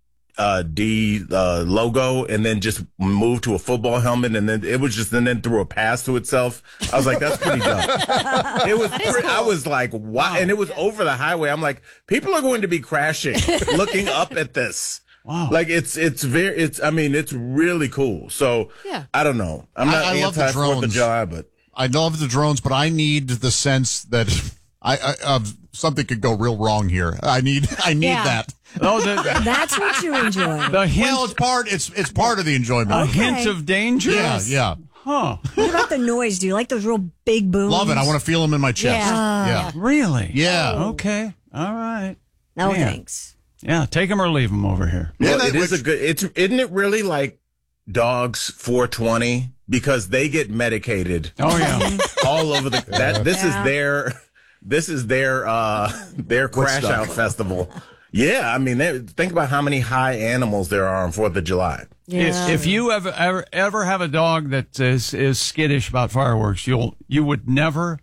[SPEAKER 11] uh, D, uh, logo and then just moved to a football helmet. And then it was just, and then threw a pass to itself. I was like, that's pretty dumb. It was, pretty, I was like, wow. And it was over the highway. I'm like, people are going to be crashing looking up at this.
[SPEAKER 1] Wow.
[SPEAKER 11] Like, it's, it's very, it's, I mean, it's really cool. So
[SPEAKER 16] Yeah.
[SPEAKER 11] I don't know. I'm not
[SPEAKER 10] I, I love the
[SPEAKER 11] anti Fourth of
[SPEAKER 10] drones.
[SPEAKER 11] July, but
[SPEAKER 10] I love the drones, but I need the sense that I, I uh, something could go real wrong here. I need I need
[SPEAKER 16] Yeah.
[SPEAKER 10] that.
[SPEAKER 1] Oh, the,
[SPEAKER 15] That's what you enjoy.
[SPEAKER 1] the hint,
[SPEAKER 10] Well, it's part it's it's part of the enjoyment.
[SPEAKER 1] a
[SPEAKER 15] Okay.
[SPEAKER 1] hint of danger.
[SPEAKER 10] Yeah, yeah.
[SPEAKER 1] Huh?
[SPEAKER 15] What about the noise? Do you like those real big booms?
[SPEAKER 10] Love it. I want to feel them in my chest.
[SPEAKER 16] Yeah.
[SPEAKER 10] Yeah.
[SPEAKER 1] Really?
[SPEAKER 10] Yeah.
[SPEAKER 1] Okay. All right.
[SPEAKER 15] No
[SPEAKER 1] Man.
[SPEAKER 15] thanks.
[SPEAKER 1] Yeah. Take them or leave them over here.
[SPEAKER 10] Yeah,
[SPEAKER 11] well,
[SPEAKER 10] that-
[SPEAKER 11] it is
[SPEAKER 10] which-
[SPEAKER 11] a good, it's, isn't it really like dogs four twenty? Because they get medicated
[SPEAKER 1] Oh yeah.
[SPEAKER 11] all over the, that, this
[SPEAKER 15] Yeah.
[SPEAKER 11] is their, this is their, uh, their crash
[SPEAKER 10] Woodstock.
[SPEAKER 11] out festival. Yeah. I mean, they, think about how many high animals there are on Fourth of July.
[SPEAKER 16] Yeah.
[SPEAKER 1] If, if you ever, ever ever have a dog that is is skittish about fireworks, you'll you would never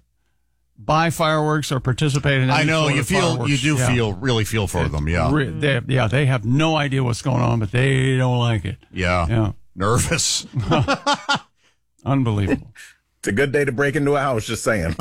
[SPEAKER 1] buy fireworks or participate in. Any
[SPEAKER 10] I know
[SPEAKER 1] sort
[SPEAKER 10] you
[SPEAKER 1] of
[SPEAKER 10] feel
[SPEAKER 1] fireworks.
[SPEAKER 10] you do
[SPEAKER 1] Yeah.
[SPEAKER 10] feel really feel for them. Yeah.
[SPEAKER 1] Re- they, yeah, they have no idea what's going on, but they don't like it.
[SPEAKER 10] Yeah.
[SPEAKER 1] Yeah,
[SPEAKER 10] Nervous.
[SPEAKER 1] unbelievable.
[SPEAKER 11] It's a good day to break into a house, just saying.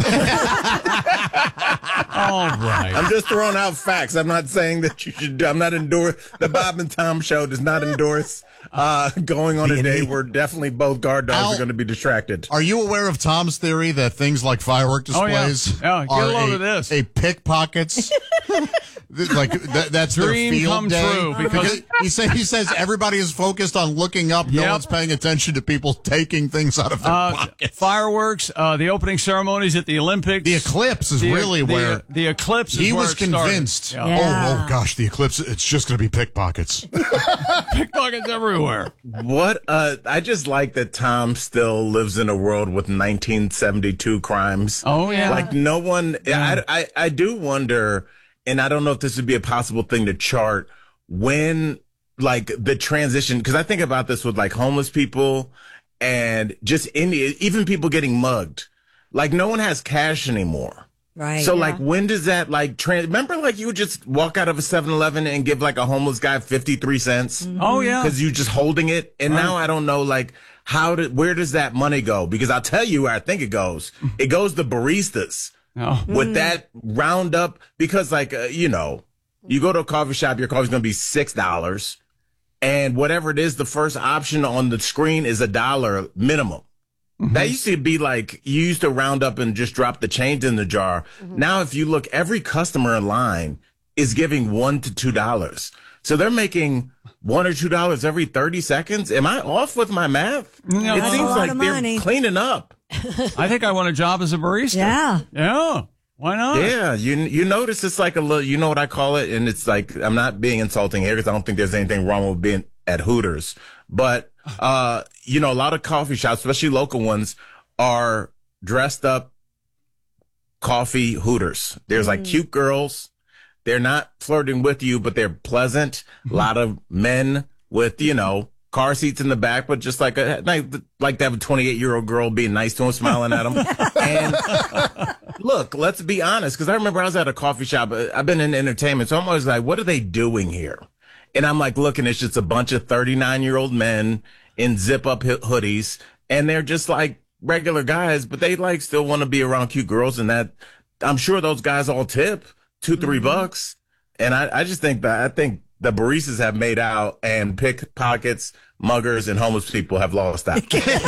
[SPEAKER 1] All right.
[SPEAKER 11] I'm just throwing out facts. I'm not saying that you should. I'm not endorse. The Bob and Tom Show does not endorse uh, going on a day where definitely both guard dogs
[SPEAKER 10] Al-
[SPEAKER 11] are going to be distracted.
[SPEAKER 10] Are you aware of Tom's theory that things like firework
[SPEAKER 1] Oh, yeah.
[SPEAKER 10] displays
[SPEAKER 1] Yeah, get a
[SPEAKER 10] are
[SPEAKER 1] load
[SPEAKER 10] a,
[SPEAKER 1] of this.
[SPEAKER 10] a pickpockets? Like that, that's
[SPEAKER 1] Dream
[SPEAKER 10] their field
[SPEAKER 1] come
[SPEAKER 10] day.
[SPEAKER 1] true, because-
[SPEAKER 10] he says he says everybody is focused on looking up. No
[SPEAKER 1] Yep.
[SPEAKER 10] one's paying attention to people taking things out of their
[SPEAKER 1] Uh,
[SPEAKER 10] pockets.
[SPEAKER 1] fireworks, uh, the opening ceremonies at the Olympics.
[SPEAKER 10] The eclipse is
[SPEAKER 1] The-
[SPEAKER 10] really
[SPEAKER 1] the,
[SPEAKER 10] where
[SPEAKER 1] the eclipse. Is
[SPEAKER 10] he
[SPEAKER 1] where
[SPEAKER 10] was
[SPEAKER 1] it started.
[SPEAKER 10] convinced.
[SPEAKER 1] Yeah.
[SPEAKER 15] Yeah.
[SPEAKER 10] Oh, oh gosh, the eclipse. It's just going to be pickpockets.
[SPEAKER 1] Pickpockets everywhere.
[SPEAKER 11] What? Uh, I just like that Tom still lives in a world with nineteen seventy-two crimes.
[SPEAKER 1] Oh yeah.
[SPEAKER 11] Like no one. I, I I do wonder, and I don't know if this would be a possible thing to chart when, like, the transition. Because I think about this with like homeless people and just any, even people getting mugged. Like no one has cash anymore.
[SPEAKER 15] Right.
[SPEAKER 11] So
[SPEAKER 15] yeah.
[SPEAKER 11] like, when does that like trans? Remember, like you would just walk out of a seven eleven and give like a homeless guy fifty-three cents.
[SPEAKER 1] Oh yeah.
[SPEAKER 11] Because you just holding it. And now I don't know, like, how did, where does that money go? Because I'll tell you where I think it goes. It goes to baristas
[SPEAKER 1] Oh.
[SPEAKER 11] with that roundup. Because, like, uh, you know, you go to a coffee shop, your coffee's going to be six dollars. And whatever it is, the first option on the screen is a dollar minimum. That used to be like, you used to round up and just drop the change in the jar. Now, if you look, every customer in line is giving one to two dollars. So they're making one or two dollars every thirty seconds. Am I off with my math?
[SPEAKER 1] No.
[SPEAKER 11] It
[SPEAKER 1] That's a
[SPEAKER 11] seems
[SPEAKER 15] lot
[SPEAKER 11] like
[SPEAKER 15] of
[SPEAKER 11] they're
[SPEAKER 15] money.
[SPEAKER 11] cleaning up.
[SPEAKER 1] I think I want a job as a barista.
[SPEAKER 15] Yeah.
[SPEAKER 1] Yeah. Why not?
[SPEAKER 11] Yeah, you you notice it's like a little, you know what I call it? And it's like, I'm not being insulting here because I don't think there's anything wrong with being at Hooters. But, uh, you know, a lot of coffee shops, especially local ones, are dressed up coffee Hooters. There's like cute girls. They're not flirting with you, but they're pleasant. A lot of men with, you know, car seats in the back, but just like a, like, like to have a twenty-eight year old girl being nice to him, smiling at him. And look, let's be honest, because I remember I was at a coffee shop. I've been in entertainment, so I'm always like, what are they doing here? And I'm like, looking, it's just a bunch of thirty-nine year old men in zip up hoodies, and they're just like regular guys, but they like still want to be around cute girls, and that I'm sure those guys all tip two, three mm-hmm. bucks. And I, I just think that I think the baristas have made out, and pickpockets, muggers, and homeless people have lost out.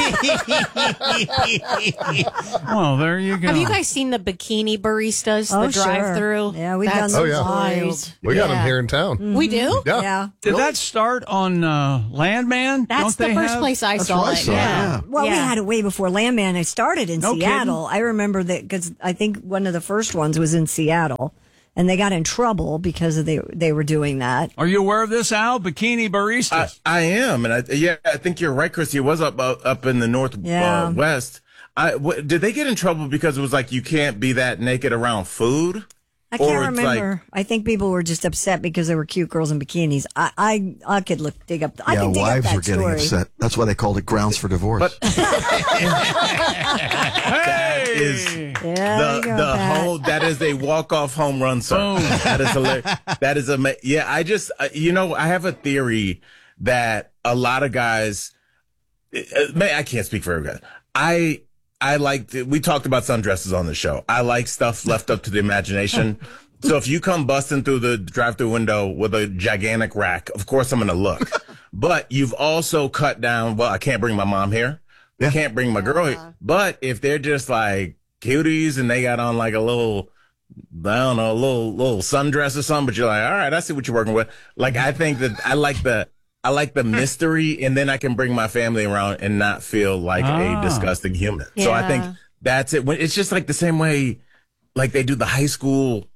[SPEAKER 1] Well, there you go.
[SPEAKER 16] Have you guys seen the bikini baristas,
[SPEAKER 15] Oh,
[SPEAKER 16] the drive-through?
[SPEAKER 15] sure. Yeah, we've
[SPEAKER 16] That's
[SPEAKER 15] done
[SPEAKER 17] Oh, yeah.
[SPEAKER 16] wild.
[SPEAKER 17] We got them
[SPEAKER 16] Yeah.
[SPEAKER 17] here in town.
[SPEAKER 15] Mm-hmm.
[SPEAKER 16] We do?
[SPEAKER 17] Yeah.
[SPEAKER 15] Yeah.
[SPEAKER 1] Did that start on uh, Landman?
[SPEAKER 16] That's
[SPEAKER 1] Don't
[SPEAKER 16] the
[SPEAKER 1] they
[SPEAKER 16] first
[SPEAKER 1] have-
[SPEAKER 16] place I
[SPEAKER 2] That's
[SPEAKER 16] saw
[SPEAKER 2] where I
[SPEAKER 16] it.
[SPEAKER 2] saw it,
[SPEAKER 16] yeah.
[SPEAKER 2] yeah.
[SPEAKER 15] Well, we
[SPEAKER 16] Yeah.
[SPEAKER 15] had it way before Landman. It started in
[SPEAKER 1] No
[SPEAKER 15] Seattle. I remember that because I think one of the first ones was in Seattle, and they got in trouble because of they they were doing that.
[SPEAKER 1] Are you aware of this, Al? Bikini baristas.
[SPEAKER 11] I, I am, and I, yeah, I think you're right, Christy. It was up uh, up in the north
[SPEAKER 15] Yeah.
[SPEAKER 11] uh, west. I w- did they get in trouble because it was like you can't be that naked around food?
[SPEAKER 15] I
[SPEAKER 11] Or
[SPEAKER 15] can't
[SPEAKER 11] it's like-
[SPEAKER 15] remember. I think people were just upset because there were cute girls in bikinis. I I, I could look dig up. I
[SPEAKER 2] yeah,
[SPEAKER 15] can dig up
[SPEAKER 2] wives
[SPEAKER 15] that
[SPEAKER 2] were getting
[SPEAKER 15] story.
[SPEAKER 2] upset. That's why they called it grounds for divorce.
[SPEAKER 11] That is
[SPEAKER 15] There
[SPEAKER 11] the
[SPEAKER 15] you go,
[SPEAKER 11] the
[SPEAKER 15] Pat.
[SPEAKER 11] whole that is a walk off home run, sir. That is hilarious. That is ama- yeah. I just uh, you know I have a theory that a lot of guys. Uh, man, I can't speak for every guy. I I like to, we talked about sundresses on the show. I like stuff left up to the imagination. So if you come busting through the drive-through window with a gigantic rack, of course I'm going to look. But you've also cut down. Well, I can't bring my mom here. I can't bring my girl here. But if they're just like cuties and they got on like a little, I don't know, a little little sundress or something, but you're like, all right, I see what you're working with. Like I think that I like the I like the mystery, and then I can bring my family around and not feel like
[SPEAKER 1] Ah.
[SPEAKER 11] a disgusting human. So I think
[SPEAKER 16] Yeah.
[SPEAKER 11] that's it. When it's just like the same way, like they do the high school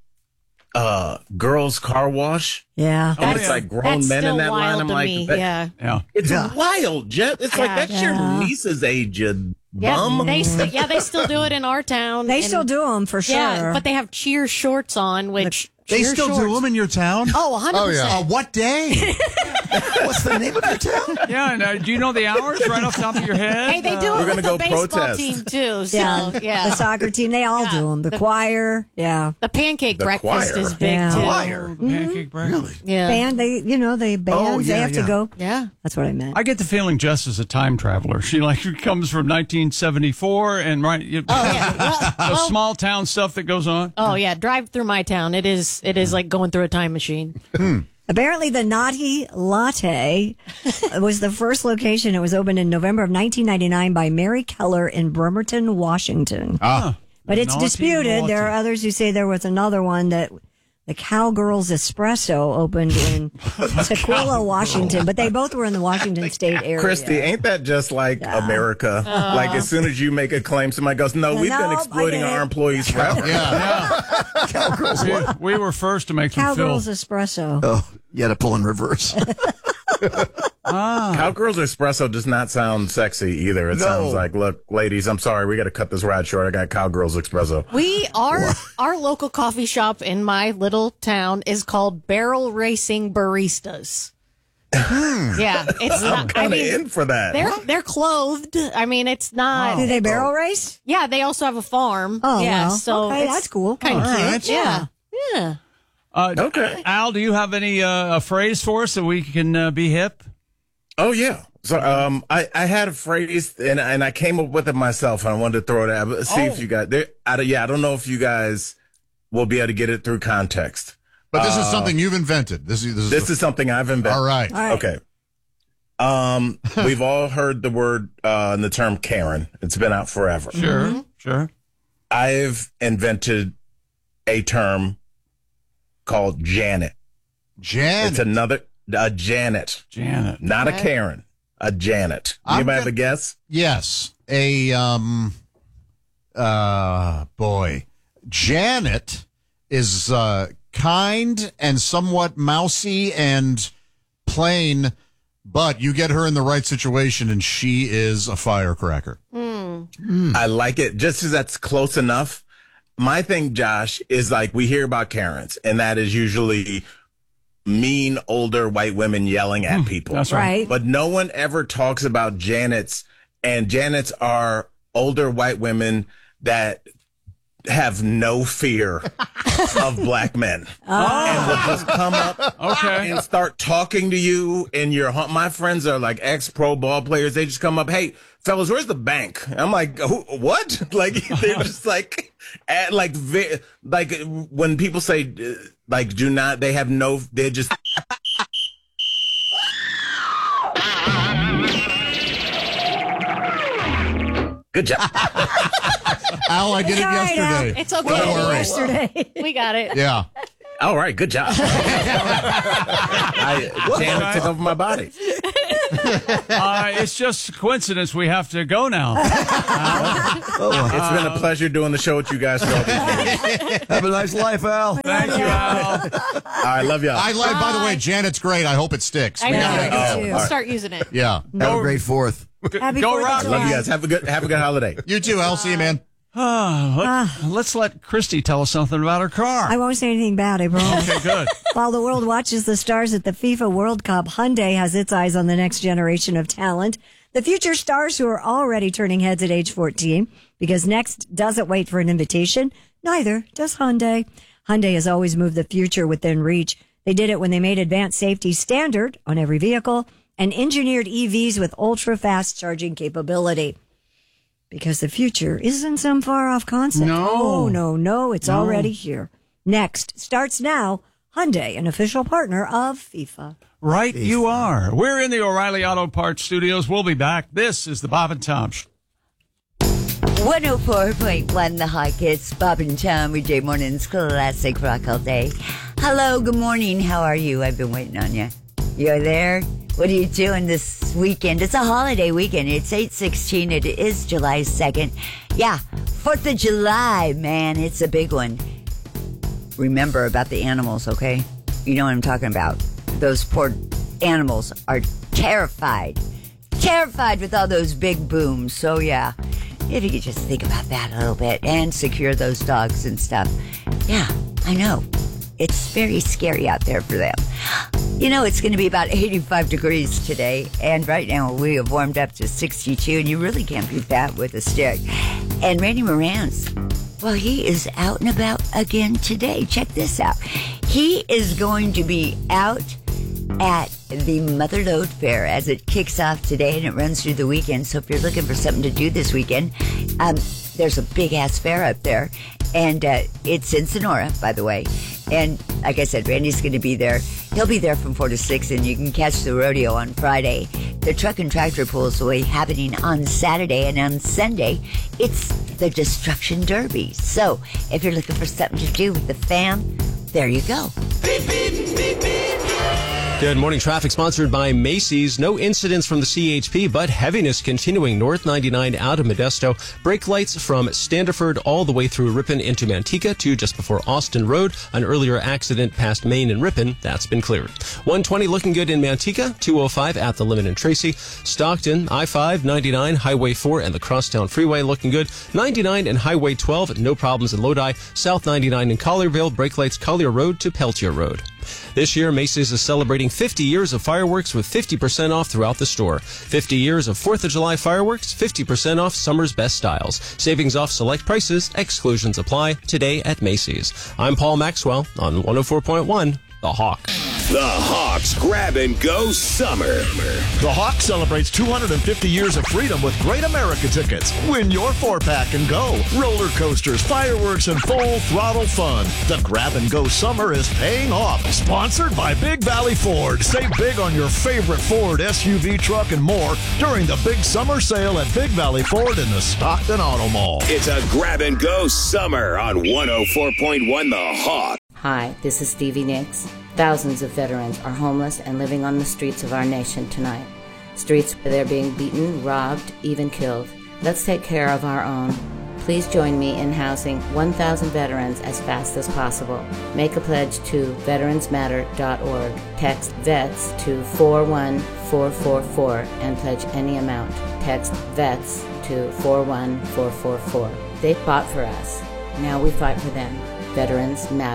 [SPEAKER 11] uh girls car wash.
[SPEAKER 15] Yeah.
[SPEAKER 11] And it's like grown
[SPEAKER 16] That's
[SPEAKER 11] men in
[SPEAKER 16] still
[SPEAKER 11] that line.
[SPEAKER 16] wild
[SPEAKER 11] I'm
[SPEAKER 16] to
[SPEAKER 11] like,
[SPEAKER 16] me,
[SPEAKER 11] that-
[SPEAKER 16] yeah.
[SPEAKER 1] Yeah.
[SPEAKER 11] it's
[SPEAKER 2] Yeah.
[SPEAKER 11] wild, Jet. It's like
[SPEAKER 16] Yeah.
[SPEAKER 11] that's your
[SPEAKER 15] Yeah.
[SPEAKER 11] niece's age, you
[SPEAKER 16] Yeah,
[SPEAKER 11] bum.
[SPEAKER 16] they st- yeah they still do it in our town.
[SPEAKER 15] They
[SPEAKER 16] and-
[SPEAKER 15] still do them for sure.
[SPEAKER 16] Yeah, but they have cheer shorts on, which
[SPEAKER 27] They
[SPEAKER 16] cheer
[SPEAKER 27] still
[SPEAKER 16] shorts.
[SPEAKER 27] do them in your town?
[SPEAKER 16] Oh, one hundred
[SPEAKER 17] Oh,
[SPEAKER 16] percent.
[SPEAKER 17] yeah.
[SPEAKER 27] Uh, what day?
[SPEAKER 2] What's the name of your town?
[SPEAKER 1] Yeah, and, uh, do you know the hours right off the top of your head?
[SPEAKER 16] Hey, they do
[SPEAKER 11] We're
[SPEAKER 16] it
[SPEAKER 11] gonna
[SPEAKER 16] with
[SPEAKER 11] go
[SPEAKER 16] the baseball
[SPEAKER 11] protest.
[SPEAKER 16] team too. So
[SPEAKER 15] yeah,
[SPEAKER 16] yeah,
[SPEAKER 15] the soccer team, they all
[SPEAKER 16] Yeah.
[SPEAKER 15] do them. The,
[SPEAKER 16] The-
[SPEAKER 15] choir, yeah.
[SPEAKER 16] the pancake
[SPEAKER 11] The
[SPEAKER 16] breakfast
[SPEAKER 11] choir.
[SPEAKER 16] is big
[SPEAKER 15] Yeah.
[SPEAKER 16] too.
[SPEAKER 27] Choir.
[SPEAKER 1] Pancake breakfast.
[SPEAKER 2] Really?
[SPEAKER 16] Yeah,
[SPEAKER 15] Band, they, you know, they bands,
[SPEAKER 2] Oh,
[SPEAKER 15] they
[SPEAKER 2] yeah,
[SPEAKER 15] have to
[SPEAKER 2] yeah.
[SPEAKER 15] go.
[SPEAKER 16] yeah.
[SPEAKER 15] That's what I meant.
[SPEAKER 1] I get the feeling Jess is a time traveler. She like comes from nineteen seventy-four and right, you,
[SPEAKER 16] Oh yeah. Well,
[SPEAKER 1] the
[SPEAKER 16] well,
[SPEAKER 1] small town stuff that goes on.
[SPEAKER 16] oh yeah. Drive through my town. It is. It is like going through a time machine.
[SPEAKER 15] Apparently, the Naughty Latte was the first location. It was opened in November of nineteen ninety-nine by Mary Keller in Bremerton, Washington.
[SPEAKER 10] Ah.
[SPEAKER 15] But it's
[SPEAKER 1] Naughty
[SPEAKER 15] disputed. There are
[SPEAKER 1] Latte.
[SPEAKER 15] others who say there was another one that the Cowgirls Espresso opened in Tequila, Washington. But they both were in the Washington State area.
[SPEAKER 11] Christy, ain't that just like America? Like as soon as you make a claim, somebody goes, "No, we've been
[SPEAKER 15] Nope,
[SPEAKER 11] exploiting
[SPEAKER 15] I get
[SPEAKER 11] our
[SPEAKER 15] it.
[SPEAKER 11] employees forever."
[SPEAKER 2] Cowgirls
[SPEAKER 1] We,
[SPEAKER 2] what?
[SPEAKER 1] we were first to make them
[SPEAKER 15] Cowgirls
[SPEAKER 1] feel.
[SPEAKER 15] Espresso.
[SPEAKER 2] Oh, you had to pull in reverse.
[SPEAKER 11] Cowgirls Espresso does not sound sexy either. It
[SPEAKER 2] No.
[SPEAKER 11] sounds like, look, ladies, I'm sorry, we got to cut this ride short. I got Cowgirls Espresso.
[SPEAKER 16] We our our local coffee shop in my little town is called Barrel Racing Baristas. yeah, it's
[SPEAKER 11] I'm
[SPEAKER 16] not. I
[SPEAKER 11] kind of
[SPEAKER 16] mean,
[SPEAKER 11] in for that.
[SPEAKER 16] they're they're clothed. I mean, it's not.
[SPEAKER 15] Do they barrel race?
[SPEAKER 16] Yeah, they also have a farm.
[SPEAKER 15] Oh,
[SPEAKER 16] yeah,
[SPEAKER 15] well,
[SPEAKER 16] so
[SPEAKER 15] okay,
[SPEAKER 16] it's
[SPEAKER 15] that's cool.
[SPEAKER 16] Kind of
[SPEAKER 15] All
[SPEAKER 16] cute.
[SPEAKER 15] right.
[SPEAKER 16] Yeah, yeah.
[SPEAKER 1] Uh,
[SPEAKER 11] Okay.
[SPEAKER 1] Al, do you have any uh, a phrase for us so we can uh, be hip?
[SPEAKER 11] Oh yeah. So um, I, I had a phrase and and I came up with it myself and I wanted to throw it out. But see if
[SPEAKER 1] Oh.
[SPEAKER 11] you guys. There, I, don't- yeah, I don't know if you guys will be able to get it through context.
[SPEAKER 10] But this is
[SPEAKER 11] Uh,
[SPEAKER 10] something you've invented. This is this is,
[SPEAKER 11] This is something I've invented.
[SPEAKER 10] all right.
[SPEAKER 15] All right.
[SPEAKER 11] Okay. Um, we've all heard the word uh, and the term Karen. It's been out forever.
[SPEAKER 1] Sure, sure.
[SPEAKER 11] I've invented a term called Janet.
[SPEAKER 10] Janet.
[SPEAKER 11] It's another a Janet,
[SPEAKER 1] Janet.
[SPEAKER 11] not a
[SPEAKER 16] Okay.
[SPEAKER 11] Karen, a Janet.
[SPEAKER 10] I'm
[SPEAKER 11] Anybody have
[SPEAKER 10] gonna-
[SPEAKER 11] a guess?
[SPEAKER 10] Yes. A um uh boy. Janet is uh kind and somewhat mousy and plain, but you get her in the right situation and she is a firecracker.
[SPEAKER 11] I like it just as that's close enough. My thing, Josh, is like we hear about Karens, and that is usually mean older white women yelling at people.
[SPEAKER 1] That's right.
[SPEAKER 15] Right.
[SPEAKER 11] But no one ever talks about Janets, and Janets are older white women that have no fear of black men.
[SPEAKER 15] Oh.
[SPEAKER 11] And will just come up
[SPEAKER 1] Okay.
[SPEAKER 11] and start talking to you in your home. My friends are like ex-pro ball players. They just come up, hey, fellas, where's the bank? I'm like, Who, what? Like, they're just like, at, like, ve- like when people say, uh, like, do not, they have no, they're just. Good job.
[SPEAKER 10] Al, I did it
[SPEAKER 15] All right, Al.
[SPEAKER 10] yesterday.
[SPEAKER 16] It's okay.
[SPEAKER 10] Don't worry.
[SPEAKER 15] Yesterday.
[SPEAKER 16] We got it.
[SPEAKER 10] Yeah.
[SPEAKER 11] All right, good job. I, Janet took over my body.
[SPEAKER 1] Uh, it's just a coincidence we have to go now.
[SPEAKER 11] It's been a pleasure doing the show with you guys for all these years.
[SPEAKER 2] Have a nice life, Al.
[SPEAKER 1] Thank you, Al.
[SPEAKER 11] I love y'all.
[SPEAKER 10] I like, by the way, Janet's great. I hope it sticks.
[SPEAKER 16] I
[SPEAKER 10] We
[SPEAKER 16] know.
[SPEAKER 10] gotta-
[SPEAKER 15] Yeah,
[SPEAKER 11] Oh,
[SPEAKER 15] me too.
[SPEAKER 11] all right.
[SPEAKER 16] Start using it.
[SPEAKER 10] Yeah.
[SPEAKER 2] Have a great fourth.
[SPEAKER 15] Happy
[SPEAKER 1] Go
[SPEAKER 15] Fourth of
[SPEAKER 1] Rock.
[SPEAKER 15] July.
[SPEAKER 11] Love you guys. Have a good have a good holiday.
[SPEAKER 10] You too, Al. See you, man.
[SPEAKER 1] Uh, let, let's let Christy tell us something about her car.
[SPEAKER 15] I won't say anything bad, I promise.
[SPEAKER 1] Okay, good.
[SPEAKER 15] While the world watches the stars at the FIFA World Cup, Hyundai has its eyes on the next generation of talent. The future stars who are already turning heads at age fourteen, because Next doesn't wait for an invitation. Neither does Hyundai. Hyundai has always moved the future within reach. They did it when they made advanced safety standard on every vehicle and engineered E Vs with ultra-fast charging capability. Because the future isn't some far-off concept.
[SPEAKER 1] No.
[SPEAKER 15] Oh, no, no. It's
[SPEAKER 1] No.
[SPEAKER 15] already here. Next starts now. Hyundai, an official partner of FIFA.
[SPEAKER 1] Right, you are. We're in the O'Reilly Auto Parts studios. We'll be back. This is the Bob and Tom Show.
[SPEAKER 3] one oh four point one The Hawk. It's Bob and Tom with Jay Morning's classic rock all day. Hello, good morning. How are you? I've been waiting on you. You're there? What are you doing this weekend? It's a holiday weekend. It's eight sixteen. It is July second. Yeah, fourth of July, man. It's a big one. Remember about the animals, okay? You know what I'm talking about. Those poor animals are terrified. Terrified with all those big booms. So, yeah, if you could just think about that a little bit and secure those dogs and stuff. Yeah, I know. It's very scary out there for them. You know, it's going to be about eighty-five degrees today, and right now we have warmed up to sixty-two, and you really can't beat that with a stick. And Randy Moran's, well, he is out and about again today. Check this out. He is going to be out at the Mother Lode Fair as it kicks off today, and it runs through the weekend. So if you're looking for something to do this weekend, um, there's a big-ass fair up there, and uh, it's in Sonora, by the way. And like I said, Randy's going to be there. He'll be there from four to six, and you can catch the rodeo on Friday. The truck and tractor pulls will be happening on Saturday, and on Sunday, it's the Destruction Derby. So if you're looking for something to do with the fam, there you go.
[SPEAKER 4] Beep, beep, beep, beep. Good morning. Traffic sponsored by Macy's. No incidents from the C H P, but heaviness continuing North ninety-nine out of Modesto. Brake lights from Standiford all the way through Ripon into Manteca to just before Austin Road. An earlier accident past Maine and Ripon. That's been cleared. one twenty looking good in Manteca. two oh five at the limit in Tracy. Stockton, I five, ninety-nine, Highway four, and the Crosstown Freeway looking good. ninety-nine and Highway twelve. No problems in Lodi. South ninety-nine in Collierville. Brake lights Collier Road to Peltier Road. This year, Macy's is celebrating fifty years of fireworks with fifty percent off throughout the store. fifty years of fourth of July fireworks, fifty percent off summer's best styles. Savings off select prices, exclusions apply today at Macy's. I'm Paul Maxwell on one oh four point one, The Hawk.
[SPEAKER 20] The Hawks Grab and Go Summer.
[SPEAKER 6] The Hawk celebrates two hundred fifty years of freedom with Great America tickets. Win your four-pack and go. Roller coasters, fireworks, and full throttle fun. The Grab and Go Summer is paying off. Sponsored by Big Valley Ford. Save big on your favorite Ford S U V truck and more during the big summer sale at Big Valley Ford in the Stockton Auto Mall.
[SPEAKER 20] It's a Grab and Go Summer on one oh four point one The Hawk.
[SPEAKER 7] Hi, this is Stevie Nicks. Thousands of veterans are homeless and living on the streets of our nation tonight. Streets where they're being beaten, robbed, even killed. Let's take care of our own. Please join me in housing one thousand veterans as fast as possible. Make a pledge to veterans matter dot org. Text VETS to four one four four four and pledge any amount. Text VETS to four one four four four. They fought for us. Now we fight for them. Veterans matter.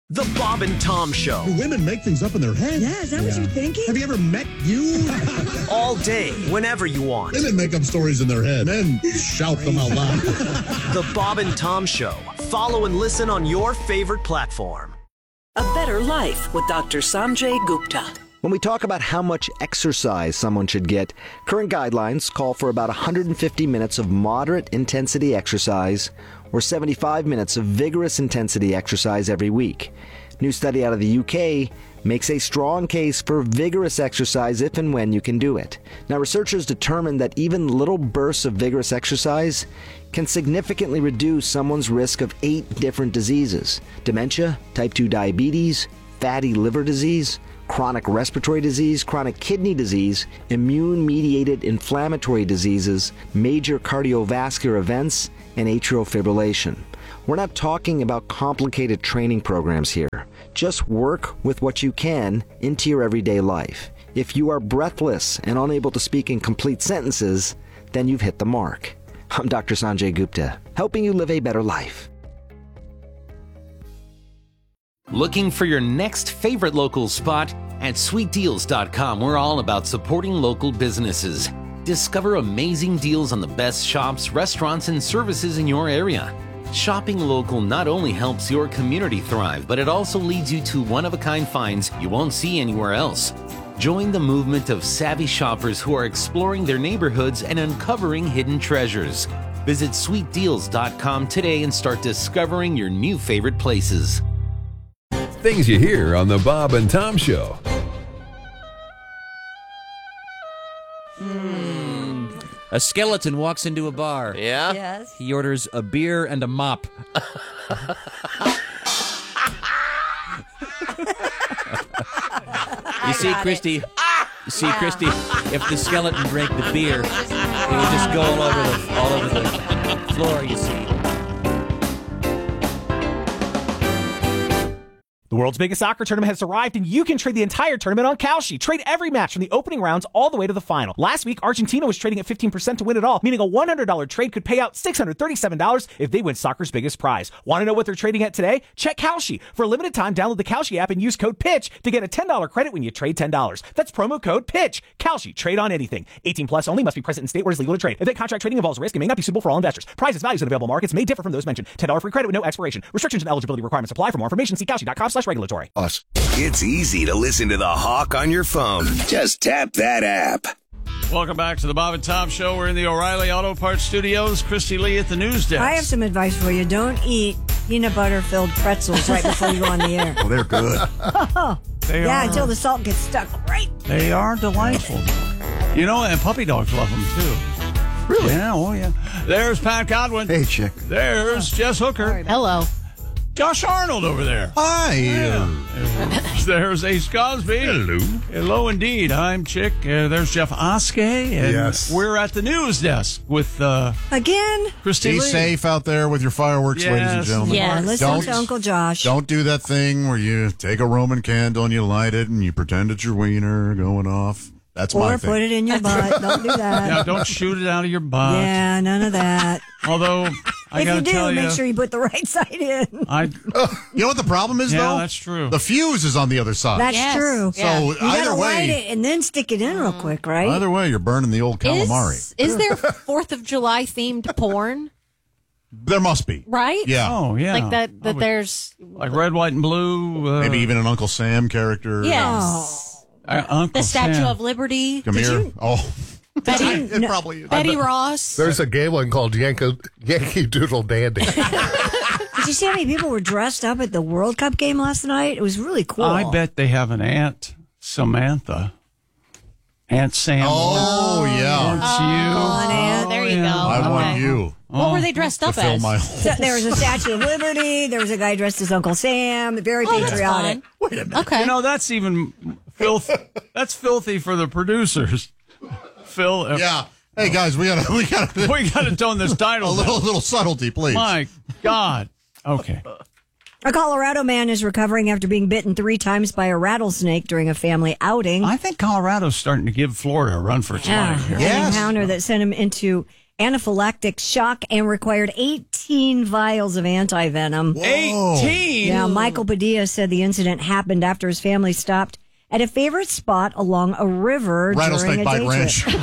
[SPEAKER 8] The Bob and Tom Show.
[SPEAKER 9] Do women make things up in their head?
[SPEAKER 15] Yeah, is that what you're thinking?
[SPEAKER 9] Have you ever met you?
[SPEAKER 8] All day, whenever you want.
[SPEAKER 9] Women make up stories in their head. Men shout them out loud.
[SPEAKER 8] The Bob and Tom Show. Follow and listen on your favorite platform.
[SPEAKER 24] A Better Life with Doctor Sanjay Gupta.
[SPEAKER 25] When we talk about how much exercise someone should get, current guidelines call for about one hundred fifty minutes of moderate intensity exercise or seventy-five minutes of vigorous intensity exercise every week. New study out of the U K makes a strong case for vigorous exercise if and when you can do it. Now, researchers determined that even little bursts of vigorous exercise can significantly reduce someone's risk of eight different diseases: dementia, type two diabetes, fatty liver disease, chronic respiratory disease, chronic kidney disease, immune-mediated inflammatory diseases, major cardiovascular events, and atrial fibrillation. We're not talking about complicated training programs here. Just work with what you can into your everyday life. If you are breathless and unable to speak in complete sentences, then you've hit the mark. I'm Doctor Sanjay Gupta, helping you live a better life.
[SPEAKER 12] Looking for your next favorite local spot? At sweet deals dot com, we're all about supporting local businesses. Discover amazing deals on the best shops, restaurants, and services in your area. Shopping local not only helps your community thrive, but it also leads you to one-of-a-kind finds you won't see anywhere else. Join the movement of savvy shoppers who are exploring their neighborhoods and uncovering hidden treasures. Visit sweet deals dot com today and start discovering your new favorite places.
[SPEAKER 5] Things you hear on the Bob and Tom Show.
[SPEAKER 13] Mm. A skeleton walks into a bar.
[SPEAKER 28] Yeah?
[SPEAKER 3] Yes.
[SPEAKER 13] He orders a beer and a mop. You see, Christy, you see, Christy, if the skeleton drank the beer, it would just go all over the, all over the floor, you see.
[SPEAKER 14] The world's biggest soccer tournament has arrived, and you can trade the entire tournament on Kalshi. Trade every match from the opening rounds all the way to the final. Last week, Argentina was trading at fifteen percent to win it all, meaning a one hundred dollars trade could pay out six hundred thirty-seven dollars if they win soccer's biggest prize. Want to know what they're trading at today? Check Kalshi. For a limited time, download the Kalshi app and use code PITCH to get a ten dollars credit when you trade ten dollars. That's promo code PITCH. Kalshi. Trade on anything. eighteen plus only. Must be present in state where it's legal to trade. If that contract trading involves risk, it may not be suitable for all investors. Prices, values, and available markets may differ from those mentioned. ten dollars free credit with no expiration. Restrictions and eligibility requirements apply. For more information, see Kalshi dot com slash regulatory.
[SPEAKER 20] Us. It's easy to listen to the Hawk on your phone. Just tap that app.
[SPEAKER 1] Welcome back to the Bob and Tom Show. We're in the O'Reilly Auto Parts Studios. Christy Lee at the news desk.
[SPEAKER 15] I have some advice for you. Don't eat peanut butter filled pretzels right before you go on the air.
[SPEAKER 10] Oh, they're good.
[SPEAKER 1] They
[SPEAKER 15] yeah,
[SPEAKER 1] are.
[SPEAKER 15] until the salt gets stuck right.
[SPEAKER 1] They are delightful. You know, and puppy dogs love them, too. Really? Yeah, oh, yeah. There's Pat Godwin.
[SPEAKER 10] Hey, chick.
[SPEAKER 1] There's Jess Hooker.
[SPEAKER 16] Hello.
[SPEAKER 1] Josh Arnold over there.
[SPEAKER 10] Hi.
[SPEAKER 1] Yeah. There's Ace Cosby. Hello. Hello, indeed. I'm Chick. Uh, there's Jeff Oskey. And
[SPEAKER 10] Yes.
[SPEAKER 1] we're at the news desk with uh,
[SPEAKER 15] Again?
[SPEAKER 1] Christy
[SPEAKER 10] Be
[SPEAKER 1] Lee.
[SPEAKER 10] safe out there with your fireworks,
[SPEAKER 1] Yes.
[SPEAKER 10] ladies and gentlemen.
[SPEAKER 15] Yeah, listen
[SPEAKER 10] Don't,
[SPEAKER 15] to Uncle Josh.
[SPEAKER 10] don't do that thing where you take a Roman candle and you light it and you pretend it's your wiener going off. That's my
[SPEAKER 15] Or
[SPEAKER 10] thing.
[SPEAKER 15] put it in your butt. Don't do that.
[SPEAKER 1] Yeah, don't shoot it out of your butt.
[SPEAKER 15] Yeah, none of that.
[SPEAKER 1] Although, I
[SPEAKER 15] if
[SPEAKER 1] got
[SPEAKER 15] you
[SPEAKER 1] to
[SPEAKER 15] do,
[SPEAKER 1] tell
[SPEAKER 15] make
[SPEAKER 1] you,
[SPEAKER 15] sure you put the right side in.
[SPEAKER 1] I,
[SPEAKER 10] You know what the problem is,
[SPEAKER 1] Yeah,
[SPEAKER 10] though?
[SPEAKER 1] that's true.
[SPEAKER 10] The fuse is on the other side.
[SPEAKER 15] That's
[SPEAKER 16] Yes.
[SPEAKER 15] true.
[SPEAKER 10] So
[SPEAKER 16] Yeah.
[SPEAKER 15] You
[SPEAKER 10] either
[SPEAKER 15] gotta
[SPEAKER 10] way,
[SPEAKER 15] light it and then stick it in real quick, right?
[SPEAKER 10] either way, you're burning the old calamari.
[SPEAKER 16] Is, is there Fourth of July themed porn?
[SPEAKER 10] There must be.
[SPEAKER 16] Right?
[SPEAKER 10] Yeah.
[SPEAKER 1] oh, yeah.
[SPEAKER 16] Like that.
[SPEAKER 1] I
[SPEAKER 16] That
[SPEAKER 1] would-
[SPEAKER 16] there's.
[SPEAKER 1] Like red, white, and blue. Uh,
[SPEAKER 10] Maybe even an Uncle Sam character.
[SPEAKER 16] Yes.
[SPEAKER 1] uh, Uncle
[SPEAKER 16] The Statue
[SPEAKER 1] Sam.
[SPEAKER 16] of Liberty.
[SPEAKER 10] Come here. Oh.
[SPEAKER 16] Betty,
[SPEAKER 10] It probably is.
[SPEAKER 16] Betty Ross.
[SPEAKER 17] There's a gay one called Yankee, Yankee Doodle Dandy.
[SPEAKER 15] Did you see how many people were dressed up at the World Cup game last night? It was really cool.
[SPEAKER 1] I bet they have an Aunt Samantha. Aunt Sam.
[SPEAKER 10] Oh, yeah.
[SPEAKER 1] It's you.
[SPEAKER 15] Come on, Aunt.
[SPEAKER 16] There you go.
[SPEAKER 10] I
[SPEAKER 16] Okay.
[SPEAKER 10] want you
[SPEAKER 16] What were they dressed
[SPEAKER 10] to
[SPEAKER 16] up
[SPEAKER 10] fill
[SPEAKER 16] as?
[SPEAKER 10] my
[SPEAKER 15] So there was a Statue of Liberty. There was a guy dressed as Uncle Sam. Very
[SPEAKER 16] Oh, that's
[SPEAKER 15] patriotic.
[SPEAKER 16] fun. Wait a minute. Okay.
[SPEAKER 1] You know, that's even filth. That's filthy for the producers. Phil. uh,
[SPEAKER 10] Yeah. Hey guys, we gotta we gotta
[SPEAKER 1] we gotta tone this title.
[SPEAKER 10] a little
[SPEAKER 1] down.
[SPEAKER 10] little subtlety, please.
[SPEAKER 1] My God. Okay.
[SPEAKER 15] A Colorado man is recovering after being bitten three times by a rattlesnake during a family outing.
[SPEAKER 1] I think Colorado's starting to give Florida a run for its money here.
[SPEAKER 15] An encounter that sent him into anaphylactic shock and required eighteen eighteen vials of anti-venom.
[SPEAKER 1] eighteen?
[SPEAKER 15] Yeah, Michael Padilla said the incident happened after his family stopped at a favorite spot along a river
[SPEAKER 10] Rattlesnake
[SPEAKER 15] during a
[SPEAKER 10] Bite
[SPEAKER 15] day
[SPEAKER 10] Ranch.
[SPEAKER 15] trip.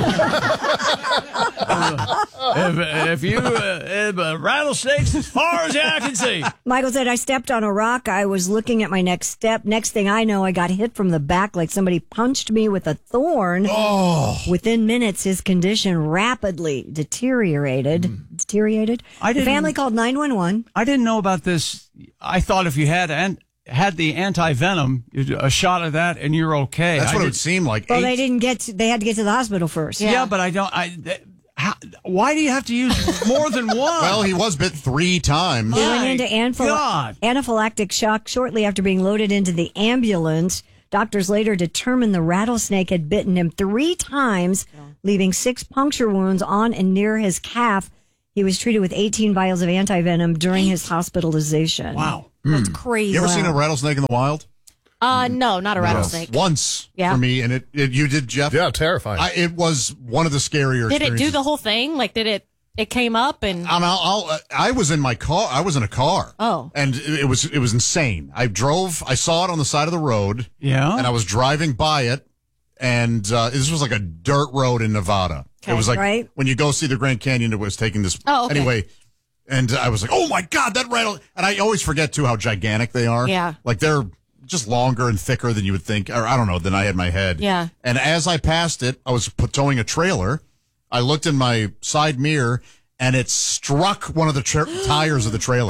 [SPEAKER 1] if, if you uh, if, uh, rattlesnakes as far as the eye can see.
[SPEAKER 15] Michael said, I stepped on a rock. I was looking at my next step. Next thing I know, I got hit from the back like somebody punched me with a thorn.
[SPEAKER 10] Oh.
[SPEAKER 15] Within minutes, his condition rapidly deteriorated.
[SPEAKER 10] Mm.
[SPEAKER 15] Deteriorated.
[SPEAKER 1] I
[SPEAKER 15] the
[SPEAKER 1] didn't-
[SPEAKER 15] family called nine one one.
[SPEAKER 1] I didn't know about this. I thought if you had an, had the anti-venom, a shot of that, and you're okay.
[SPEAKER 10] That's
[SPEAKER 1] I
[SPEAKER 10] what it
[SPEAKER 1] did-
[SPEAKER 10] would seem like.
[SPEAKER 15] Well,
[SPEAKER 10] Eight-
[SPEAKER 15] they didn't get to, they had to get to the hospital first.
[SPEAKER 1] Yeah, but I don't. I. Th- how, why do you have to use more than one?
[SPEAKER 10] Well, he was bit three times.
[SPEAKER 15] He went into anphil-
[SPEAKER 1] God.
[SPEAKER 15] anaphylactic shock shortly after being loaded into the ambulance. Doctors later determined the rattlesnake had bitten him three times, leaving six puncture wounds on and near his calf. He was treated with eighteen vials of antivenom during his hospitalization.
[SPEAKER 1] Wow.
[SPEAKER 16] That's crazy.
[SPEAKER 10] You ever
[SPEAKER 15] Wow.
[SPEAKER 10] seen a rattlesnake in the wild?
[SPEAKER 16] Uh, no, not a rattlesnake.
[SPEAKER 10] Once
[SPEAKER 16] Yeah.
[SPEAKER 10] for me, and it, it you did, Jeff?
[SPEAKER 17] Yeah, terrifying.
[SPEAKER 10] I, it was one of the scarier
[SPEAKER 16] Did it do
[SPEAKER 10] experiences.
[SPEAKER 16] the whole thing? Like, did it? It came up and.
[SPEAKER 10] And I'll, I'll, I was in my car. I was in a car.
[SPEAKER 16] Oh.
[SPEAKER 10] And it, it was it was insane. I drove. I saw it on the side of the road.
[SPEAKER 1] Yeah.
[SPEAKER 10] And I was driving by it, and uh, this was like a dirt road in Nevada.
[SPEAKER 16] Okay.
[SPEAKER 10] It was like
[SPEAKER 15] Right.
[SPEAKER 10] when you go see the Grand Canyon. It was taking this.
[SPEAKER 16] Oh, okay.
[SPEAKER 10] Anyway, and I was like, "Oh my God, that rattle!" And I always forget too how gigantic they are.
[SPEAKER 16] Yeah.
[SPEAKER 10] Like they're just longer and thicker than you would think, or I don't know, than I had in my head.
[SPEAKER 16] Yeah.
[SPEAKER 10] And as I passed it, I was p- towing a trailer. I looked in my side mirror, and it struck one of the tra- tires of the trailer.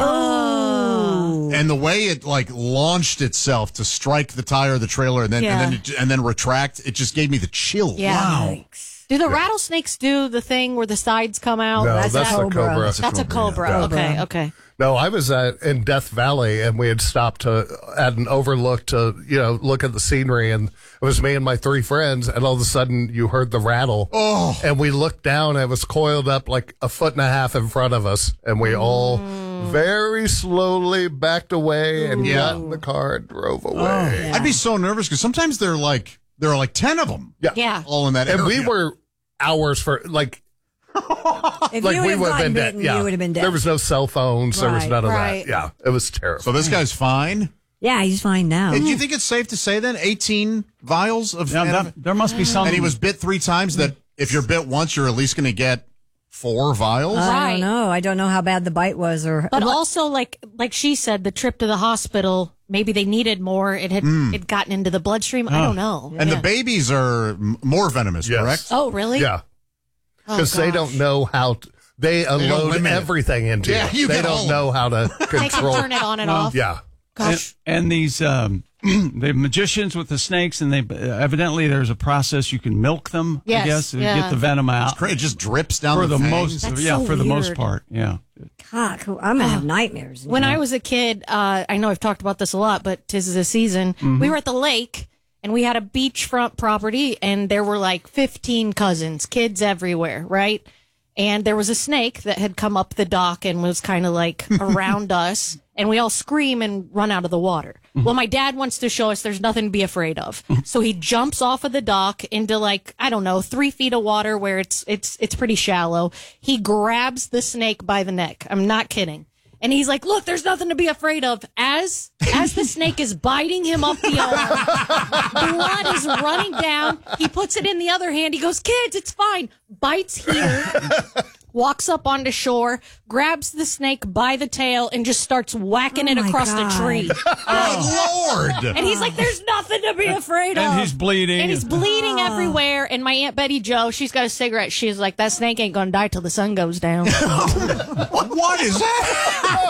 [SPEAKER 15] Oh.
[SPEAKER 10] And the way it like launched itself to strike the tire of the trailer and then
[SPEAKER 16] Yeah.
[SPEAKER 10] and then it, and then retract, it just gave me the chills.
[SPEAKER 16] Yeah.
[SPEAKER 10] Wow.
[SPEAKER 16] Do the rattlesnakes do the thing where the sides come out?
[SPEAKER 17] No,
[SPEAKER 15] That's
[SPEAKER 17] that's,
[SPEAKER 15] a
[SPEAKER 17] a
[SPEAKER 15] cobra.
[SPEAKER 17] cobra.
[SPEAKER 16] That's a cobra.
[SPEAKER 17] Yeah.
[SPEAKER 16] Okay, okay.
[SPEAKER 17] No, I was at, in Death Valley, and we had stopped to, at an overlook to, you know, look at the scenery, and it was me and my three friends, and all of a sudden you heard the rattle.
[SPEAKER 10] Oh.
[SPEAKER 17] And we looked down, and it was coiled up like a foot and a half in front of us, and we all very slowly backed away and
[SPEAKER 10] Yeah.
[SPEAKER 17] got in the car and drove away.
[SPEAKER 10] I'd be so nervous because sometimes they're like there are like ten of them.
[SPEAKER 17] Yeah.
[SPEAKER 16] Yeah.
[SPEAKER 10] All in that
[SPEAKER 17] And
[SPEAKER 10] area.
[SPEAKER 17] we were hours for, like,
[SPEAKER 15] If
[SPEAKER 17] like
[SPEAKER 15] you
[SPEAKER 17] we
[SPEAKER 15] would
[SPEAKER 17] would
[SPEAKER 15] have
[SPEAKER 17] have been
[SPEAKER 15] gotten
[SPEAKER 17] dead.
[SPEAKER 15] bitten,
[SPEAKER 17] Yeah.
[SPEAKER 15] you would have been dead.
[SPEAKER 17] There was no cell phones. There was
[SPEAKER 15] Right.
[SPEAKER 17] none of
[SPEAKER 16] Right.
[SPEAKER 17] that. Yeah. It was terrible.
[SPEAKER 10] So this guy's fine.
[SPEAKER 15] Yeah, he's fine now.
[SPEAKER 10] And do you think it's safe to say then eighteen vials of
[SPEAKER 1] Yeah,
[SPEAKER 10] anti-
[SPEAKER 1] that, there must be some.
[SPEAKER 10] and he was bit three times that if you're bit once you're at least going to get four vials?
[SPEAKER 15] I
[SPEAKER 16] Right.
[SPEAKER 15] don't know. I don't know how bad the bite was, or
[SPEAKER 16] But also, like like she said, the trip to the hospital, maybe they needed more. It had it gotten into the bloodstream. I don't know.
[SPEAKER 10] And
[SPEAKER 16] Yeah.
[SPEAKER 10] the babies are m- more venomous,
[SPEAKER 17] Yes.
[SPEAKER 10] correct?
[SPEAKER 16] Oh, really?
[SPEAKER 17] Yeah.
[SPEAKER 16] Oh,
[SPEAKER 17] Because they
[SPEAKER 16] gosh.
[SPEAKER 17] don't know how to, they unload
[SPEAKER 10] limit it.
[SPEAKER 17] everything into
[SPEAKER 10] Yeah,
[SPEAKER 17] you.
[SPEAKER 10] you
[SPEAKER 17] They
[SPEAKER 10] get all
[SPEAKER 17] don't
[SPEAKER 10] of
[SPEAKER 17] know how to
[SPEAKER 16] They can
[SPEAKER 17] control.
[SPEAKER 16] turn it on and off.
[SPEAKER 17] Yeah.
[SPEAKER 1] and,
[SPEAKER 16] Gosh.
[SPEAKER 1] and these um, the magicians with the snakes, and they evidently there's a process you can milk them.
[SPEAKER 16] Yes,
[SPEAKER 1] I guess to
[SPEAKER 16] yeah.
[SPEAKER 1] get the venom out.
[SPEAKER 10] Great, it just drips down
[SPEAKER 1] For
[SPEAKER 10] the,
[SPEAKER 1] the
[SPEAKER 10] fangs.
[SPEAKER 1] most,
[SPEAKER 16] That's
[SPEAKER 1] yeah,
[SPEAKER 16] so
[SPEAKER 1] for the most
[SPEAKER 16] weird.
[SPEAKER 1] part, yeah.
[SPEAKER 15] God, cool. I'm gonna have nightmares.
[SPEAKER 16] When I was a kid, uh, I know I've talked about this a lot, but 'tis the season.
[SPEAKER 1] Mm-hmm.
[SPEAKER 16] We were at the lake and we had a beachfront property, and there were like fifteen cousins, kids everywhere, right? And there was a snake that had come up the dock and was kind of like around us, and we all scream and run out of the water. Well, my dad wants to show us there's nothing to be afraid of, so he jumps off of the dock into like I don't know three feet of water where it's it's it's pretty shallow. He grabs the snake by the neck. I'm not kidding. And he's like, look, there's nothing to be afraid of. As as the snake is biting him up the arm, blood is running down. He puts it in the other hand. He goes, kids, it's fine. Bites here, walks up onto shore, grabs the snake by the tail, and just starts whacking
[SPEAKER 15] Oh
[SPEAKER 16] it
[SPEAKER 15] my
[SPEAKER 16] across
[SPEAKER 15] God.
[SPEAKER 16] the tree.
[SPEAKER 10] Oh, Lord!
[SPEAKER 16] And he's like, there's nothing to be afraid of.
[SPEAKER 1] And he's bleeding.
[SPEAKER 16] And he's bleeding
[SPEAKER 15] Ah.
[SPEAKER 16] everywhere. And my Aunt Betty Jo, she's got a cigarette. She's like, that snake ain't going to die till the sun goes down.
[SPEAKER 10] what, what is that?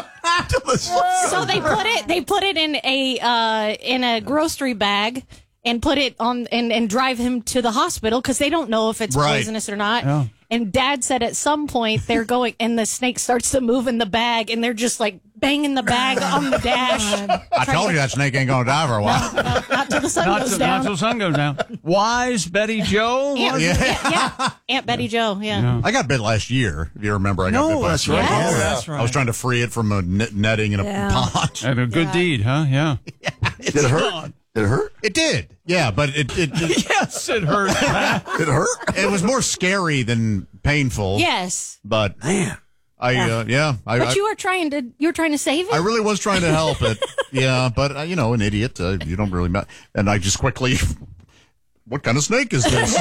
[SPEAKER 16] So they put it they put it in a uh, in a grocery bag and put it on and, and drive him to the hospital because they don't know if it's
[SPEAKER 10] Right.
[SPEAKER 16] poisonous or not.
[SPEAKER 1] Yeah.
[SPEAKER 16] And Dad said at some point they're going and the snake starts to move in the bag and they're just like banging the bag on the dash.
[SPEAKER 10] I told you that snake ain't going to die for a while.
[SPEAKER 16] No, not till the sun
[SPEAKER 1] Not
[SPEAKER 16] goes
[SPEAKER 1] till,
[SPEAKER 16] down.
[SPEAKER 1] not till the sun goes down. Wise Betty Joe.
[SPEAKER 16] Aunt,
[SPEAKER 10] Yeah.
[SPEAKER 16] yeah. yeah, Aunt Betty Jo. Yeah.
[SPEAKER 10] I got bit last year. If you remember, I got
[SPEAKER 1] No,
[SPEAKER 10] bit by a
[SPEAKER 1] that's
[SPEAKER 10] snake.
[SPEAKER 1] right.
[SPEAKER 16] Yes.
[SPEAKER 1] Oh, that's right.
[SPEAKER 10] I was trying to free it from a net- netting in a
[SPEAKER 15] Yeah.
[SPEAKER 10] pond.
[SPEAKER 1] And a good deed, huh? Yeah.
[SPEAKER 10] Did it hurt? Did it hurt? It did. Yeah, but it it, it,
[SPEAKER 1] Yes, it hurt.
[SPEAKER 10] it hurt. It was more scary than painful.
[SPEAKER 16] Yes.
[SPEAKER 10] But man, I uh, yeah. I,
[SPEAKER 16] But
[SPEAKER 10] I,
[SPEAKER 16] you were trying to you were trying to save it.
[SPEAKER 10] I really was trying to help it. Yeah, but uh, you know, an idiot. Uh, you don't really. Ma- and I just quickly. What kind of snake is this?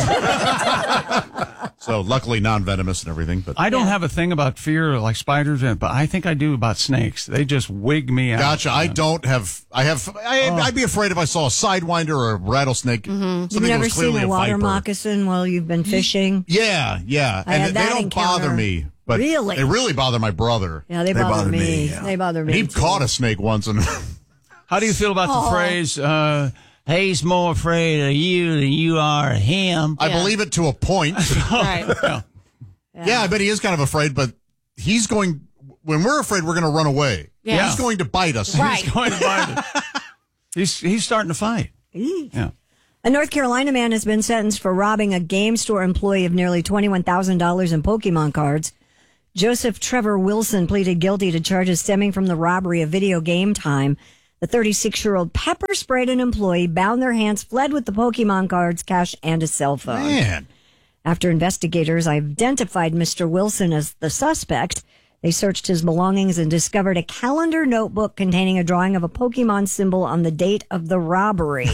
[SPEAKER 10] So luckily non-venomous and everything. But
[SPEAKER 1] I don't have a thing about fear like spiders, but I think I do about snakes. They just wig me out.
[SPEAKER 10] Gotcha. I don't have. I have. I,
[SPEAKER 1] Oh.
[SPEAKER 10] I'd be afraid if I saw a sidewinder or a rattlesnake.
[SPEAKER 15] Mm-hmm. You've
[SPEAKER 10] something that
[SPEAKER 15] never
[SPEAKER 10] was
[SPEAKER 15] seen
[SPEAKER 10] clearly
[SPEAKER 15] a water
[SPEAKER 10] viper.
[SPEAKER 15] moccasin while you've been fishing?
[SPEAKER 10] Yeah, yeah.
[SPEAKER 15] I
[SPEAKER 10] and
[SPEAKER 15] had
[SPEAKER 10] they
[SPEAKER 15] that
[SPEAKER 10] don't
[SPEAKER 15] encounter.
[SPEAKER 10] bother me. But
[SPEAKER 15] Really?
[SPEAKER 10] they really bother my brother.
[SPEAKER 15] Yeah, they, bother, me.
[SPEAKER 10] yeah.
[SPEAKER 15] They bother
[SPEAKER 10] And
[SPEAKER 15] me.
[SPEAKER 10] he
[SPEAKER 15] too.
[SPEAKER 10] caught a snake once, and
[SPEAKER 1] How do you feel about
[SPEAKER 15] Aw.
[SPEAKER 1] the phrase, uh, he's more afraid of you than you are of him?
[SPEAKER 10] I believe it to a point.
[SPEAKER 16] Right.
[SPEAKER 1] Yeah.
[SPEAKER 10] Yeah, I bet he is kind of afraid, but he's going. When we're afraid, we're going to run away.
[SPEAKER 16] Yeah.
[SPEAKER 10] He's going to bite us.
[SPEAKER 16] Right.
[SPEAKER 1] He's going to bite it. He's, he's starting to fight. Yeah.
[SPEAKER 15] A North Carolina man has been sentenced for robbing a game store employee of nearly twenty-one thousand dollars in Pokemon cards. Joseph Trevor Wilson pleaded guilty to charges stemming from the robbery of video game time. The thirty-six-year-old pepper sprayed an employee, bound their hands, fled with the Pokemon cards, cash, and a cell phone.
[SPEAKER 10] Man.
[SPEAKER 15] After investigators identified Mister Wilson as the suspect, they searched his belongings and discovered a calendar notebook containing a drawing of a Pokemon symbol on the date of the robbery.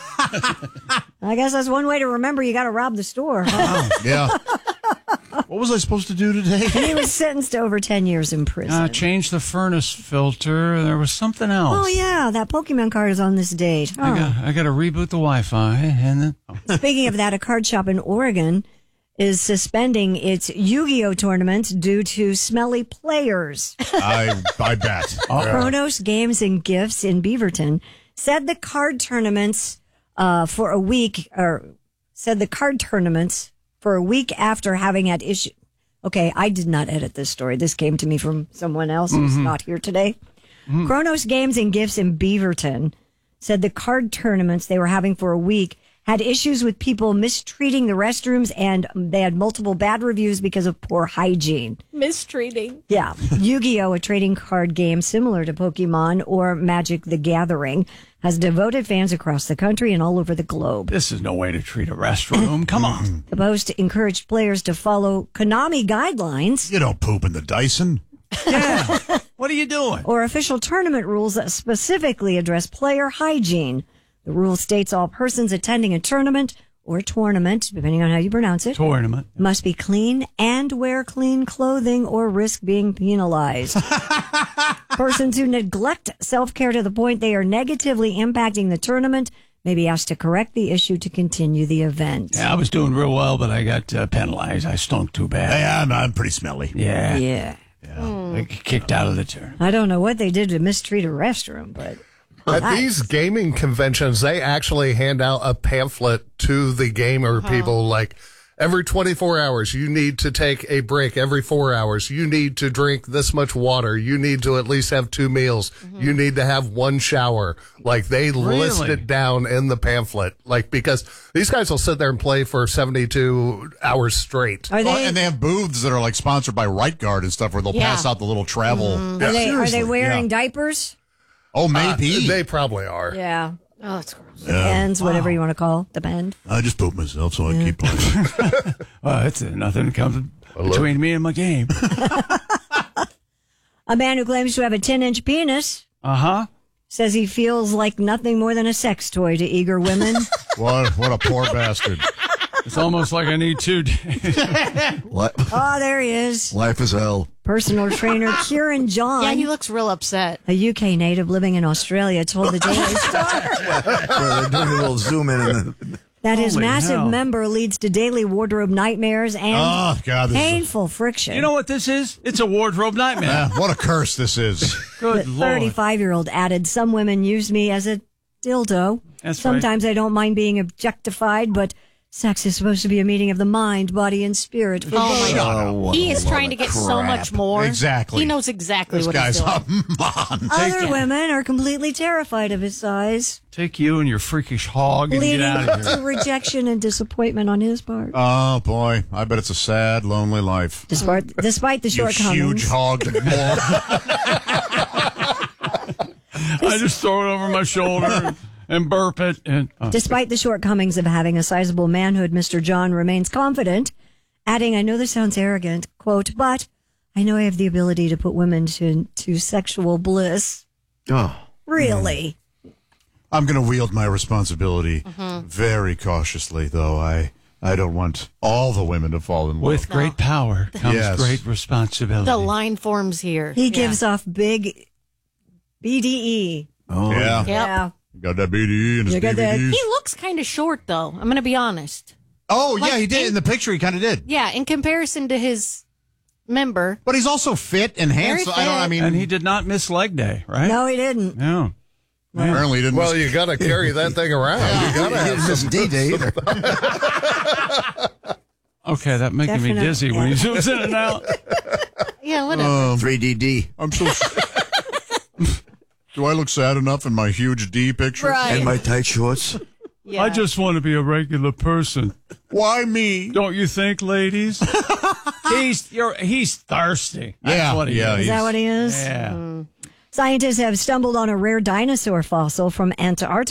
[SPEAKER 15] I guess that's one way to remember you got to rob the store. Huh?
[SPEAKER 10] Yeah. What was I supposed to do today?
[SPEAKER 15] And he was sentenced to over ten years in prison.
[SPEAKER 1] Uh, change the furnace filter. There was something else.
[SPEAKER 15] Oh, yeah, that Pokemon card is on this date.
[SPEAKER 1] I
[SPEAKER 15] Oh.
[SPEAKER 1] got, I got to reboot the Wi-Fi, and then oh.
[SPEAKER 15] Speaking of that, a card shop in Oregon is suspending its Yu-Gi-Oh tournament due to smelly players.
[SPEAKER 10] I I bet.
[SPEAKER 15] Chronos Games and Gifts in Beaverton said the card tournaments uh, for a week, or said the card tournaments for a week after having had issue. Okay, I did not edit this story. This came to me from someone else who's
[SPEAKER 2] Mhm.
[SPEAKER 15] not here today. Chronos Games and Gifts in Beaverton said the card tournaments they were having for a week had issues with people mistreating the restrooms, and they had multiple bad reviews because of poor hygiene.
[SPEAKER 16] Mistreating.
[SPEAKER 15] Yeah. Yu-Gi-Oh, a trading card game similar to Pokemon or Magic the Gathering, has devoted fans across the country and all over the globe.
[SPEAKER 1] This is no way to treat a restroom. Come on.
[SPEAKER 15] The post encouraged players to follow Konami guidelines.
[SPEAKER 10] You don't poop in the Dyson.
[SPEAKER 1] Yeah. What are you doing?
[SPEAKER 15] Or official tournament rules that specifically address player hygiene. The rule states all persons attending a tournament or tournament, depending on how you pronounce it,
[SPEAKER 1] Tournament.
[SPEAKER 15] must be clean and wear clean clothing or risk being penalized. Persons who neglect self-care to the point they are negatively impacting the tournament may be asked to correct the issue to continue the event.
[SPEAKER 1] Yeah, I was doing real well, but I got uh, penalized. I stunk too bad.
[SPEAKER 10] Yeah, I'm, I'm pretty smelly.
[SPEAKER 1] Yeah.
[SPEAKER 15] Yeah.
[SPEAKER 1] I got kicked out of the tournament.
[SPEAKER 15] I don't know what they did to mistreat a restroom, but
[SPEAKER 17] At
[SPEAKER 15] Nice.
[SPEAKER 17] these gaming conventions, they actually hand out a pamphlet to the gamer people like every twenty-four hours, you need to take a break. Every four hours, you need to drink this much water. You need to at least have two meals.
[SPEAKER 15] Mm-hmm.
[SPEAKER 17] You need to have one shower. Like they list
[SPEAKER 1] Really?
[SPEAKER 17] it down in the pamphlet. Like because these guys will sit there and play for seventy-two hours straight.
[SPEAKER 15] Are
[SPEAKER 10] Well,
[SPEAKER 15] they,
[SPEAKER 10] and they have booths that are like sponsored by Right Guard and stuff where they'll
[SPEAKER 16] Yeah.
[SPEAKER 10] pass out the little travel.
[SPEAKER 15] are they, are they
[SPEAKER 10] Seriously,
[SPEAKER 15] wearing
[SPEAKER 10] yeah.
[SPEAKER 15] diapers?
[SPEAKER 10] Oh,
[SPEAKER 17] Uh,
[SPEAKER 10] maybe.
[SPEAKER 17] they probably are.
[SPEAKER 15] Yeah.
[SPEAKER 16] Oh, it's gross.
[SPEAKER 15] Depends, whatever you want to call it. Depend.
[SPEAKER 10] I just pooped myself, so I keep playing.
[SPEAKER 1] Well, that's it. Nothing comes between me and my game.
[SPEAKER 15] A man who claims to have a ten-inch penis
[SPEAKER 1] Uh huh.
[SPEAKER 15] says he feels like nothing more than a sex toy to eager women.
[SPEAKER 10] what, what a poor bastard.
[SPEAKER 1] It's almost like I need two days.
[SPEAKER 2] What?
[SPEAKER 15] Oh, there he is.
[SPEAKER 2] Life is hell.
[SPEAKER 15] Personal trainer Kieran John,
[SPEAKER 16] Yeah, he looks real upset.
[SPEAKER 15] a U K native living in Australia, told the Daily Star
[SPEAKER 2] They're doing a little zoom in. And
[SPEAKER 15] that his
[SPEAKER 1] Holy
[SPEAKER 15] massive
[SPEAKER 1] hell.
[SPEAKER 15] member leads to daily wardrobe nightmares and
[SPEAKER 10] Oh, God. This is
[SPEAKER 15] painful friction.
[SPEAKER 1] You know what this is? It's a wardrobe nightmare.
[SPEAKER 10] Yeah, what a curse this is.
[SPEAKER 15] The
[SPEAKER 1] Good Lord.
[SPEAKER 15] thirty-five-year-old added, some women use me as a dildo.
[SPEAKER 1] That's
[SPEAKER 15] Sometimes I don't mind being objectified, but sex is supposed to be a meeting of the mind, body, and spirit. For
[SPEAKER 16] Oh, my
[SPEAKER 15] both.
[SPEAKER 16] God.
[SPEAKER 10] Oh, what
[SPEAKER 16] He
[SPEAKER 10] a
[SPEAKER 16] is
[SPEAKER 10] load
[SPEAKER 16] trying to
[SPEAKER 10] of
[SPEAKER 16] get so
[SPEAKER 10] crap.
[SPEAKER 16] much more.
[SPEAKER 10] Exactly.
[SPEAKER 16] He knows exactly
[SPEAKER 10] This
[SPEAKER 16] what
[SPEAKER 10] guy's
[SPEAKER 16] he's doing.
[SPEAKER 10] a mon.
[SPEAKER 15] Other
[SPEAKER 16] it.
[SPEAKER 15] women are completely terrified of his size,
[SPEAKER 1] Take you and your freakish hog and
[SPEAKER 15] leading
[SPEAKER 1] get out of
[SPEAKER 15] to
[SPEAKER 1] here.
[SPEAKER 15] rejection and disappointment on his part.
[SPEAKER 10] Oh, boy. I bet it's a sad, lonely life.
[SPEAKER 15] Despite, despite the
[SPEAKER 10] You
[SPEAKER 15] shortcomings,
[SPEAKER 10] huge hog.
[SPEAKER 1] I just throw it over my shoulder and, and burp it. And uh,
[SPEAKER 15] Despite the shortcomings of having a sizable manhood, Mister John remains confident, adding, I know this sounds arrogant, quote, but I know I have the ability to put women to, to sexual bliss.
[SPEAKER 2] Oh.
[SPEAKER 15] Really?
[SPEAKER 10] I'm going to wield my responsibility
[SPEAKER 16] Mhm.
[SPEAKER 10] very cautiously, though. I I don't want all the women to fall in love.
[SPEAKER 1] With great power comes
[SPEAKER 10] Yes.
[SPEAKER 1] great responsibility.
[SPEAKER 16] The line forms here.
[SPEAKER 15] He
[SPEAKER 16] Yeah.
[SPEAKER 15] gives off big B D E.
[SPEAKER 10] Oh, yeah.
[SPEAKER 16] Yep.
[SPEAKER 15] Yeah.
[SPEAKER 10] Got that B D E in his
[SPEAKER 15] You got
[SPEAKER 10] D V
[SPEAKER 15] that-
[SPEAKER 10] Ds.
[SPEAKER 16] He looks kind of short, though. I'm going to be honest.
[SPEAKER 10] Oh,
[SPEAKER 16] Like,
[SPEAKER 10] yeah, he did.
[SPEAKER 16] in-
[SPEAKER 10] In the picture, he kind of did.
[SPEAKER 16] Yeah, in comparison to his member.
[SPEAKER 10] But he's also fit and
[SPEAKER 16] Very
[SPEAKER 10] handsome. I don't. I
[SPEAKER 16] fit.
[SPEAKER 10] mean,
[SPEAKER 1] and he did not miss leg day, right?
[SPEAKER 15] No, he didn't.
[SPEAKER 1] No.
[SPEAKER 10] apparently he didn't.
[SPEAKER 17] Well, you got to carry that thing around. You got to
[SPEAKER 2] He
[SPEAKER 17] have
[SPEAKER 2] didn't miss
[SPEAKER 17] some
[SPEAKER 2] D-Day either.
[SPEAKER 1] Okay, that making me
[SPEAKER 15] Definite-
[SPEAKER 1] dizzy when he zooms in and out.
[SPEAKER 16] Yeah, whatever.
[SPEAKER 10] Um,
[SPEAKER 2] three D D.
[SPEAKER 10] I'm so. Do I look sad enough in my huge D picture?
[SPEAKER 16] Right.
[SPEAKER 2] And my tight shorts.
[SPEAKER 16] Yeah.
[SPEAKER 1] I just want to be a regular person.
[SPEAKER 10] Why me?
[SPEAKER 1] Don't you think, ladies? he's you're, he's thirsty. That's
[SPEAKER 10] Yeah,
[SPEAKER 1] what he
[SPEAKER 10] yeah,
[SPEAKER 1] is.
[SPEAKER 15] Is that what he is?
[SPEAKER 1] Yeah.
[SPEAKER 15] Scientists have stumbled on a rare dinosaur fossil from Antarctica.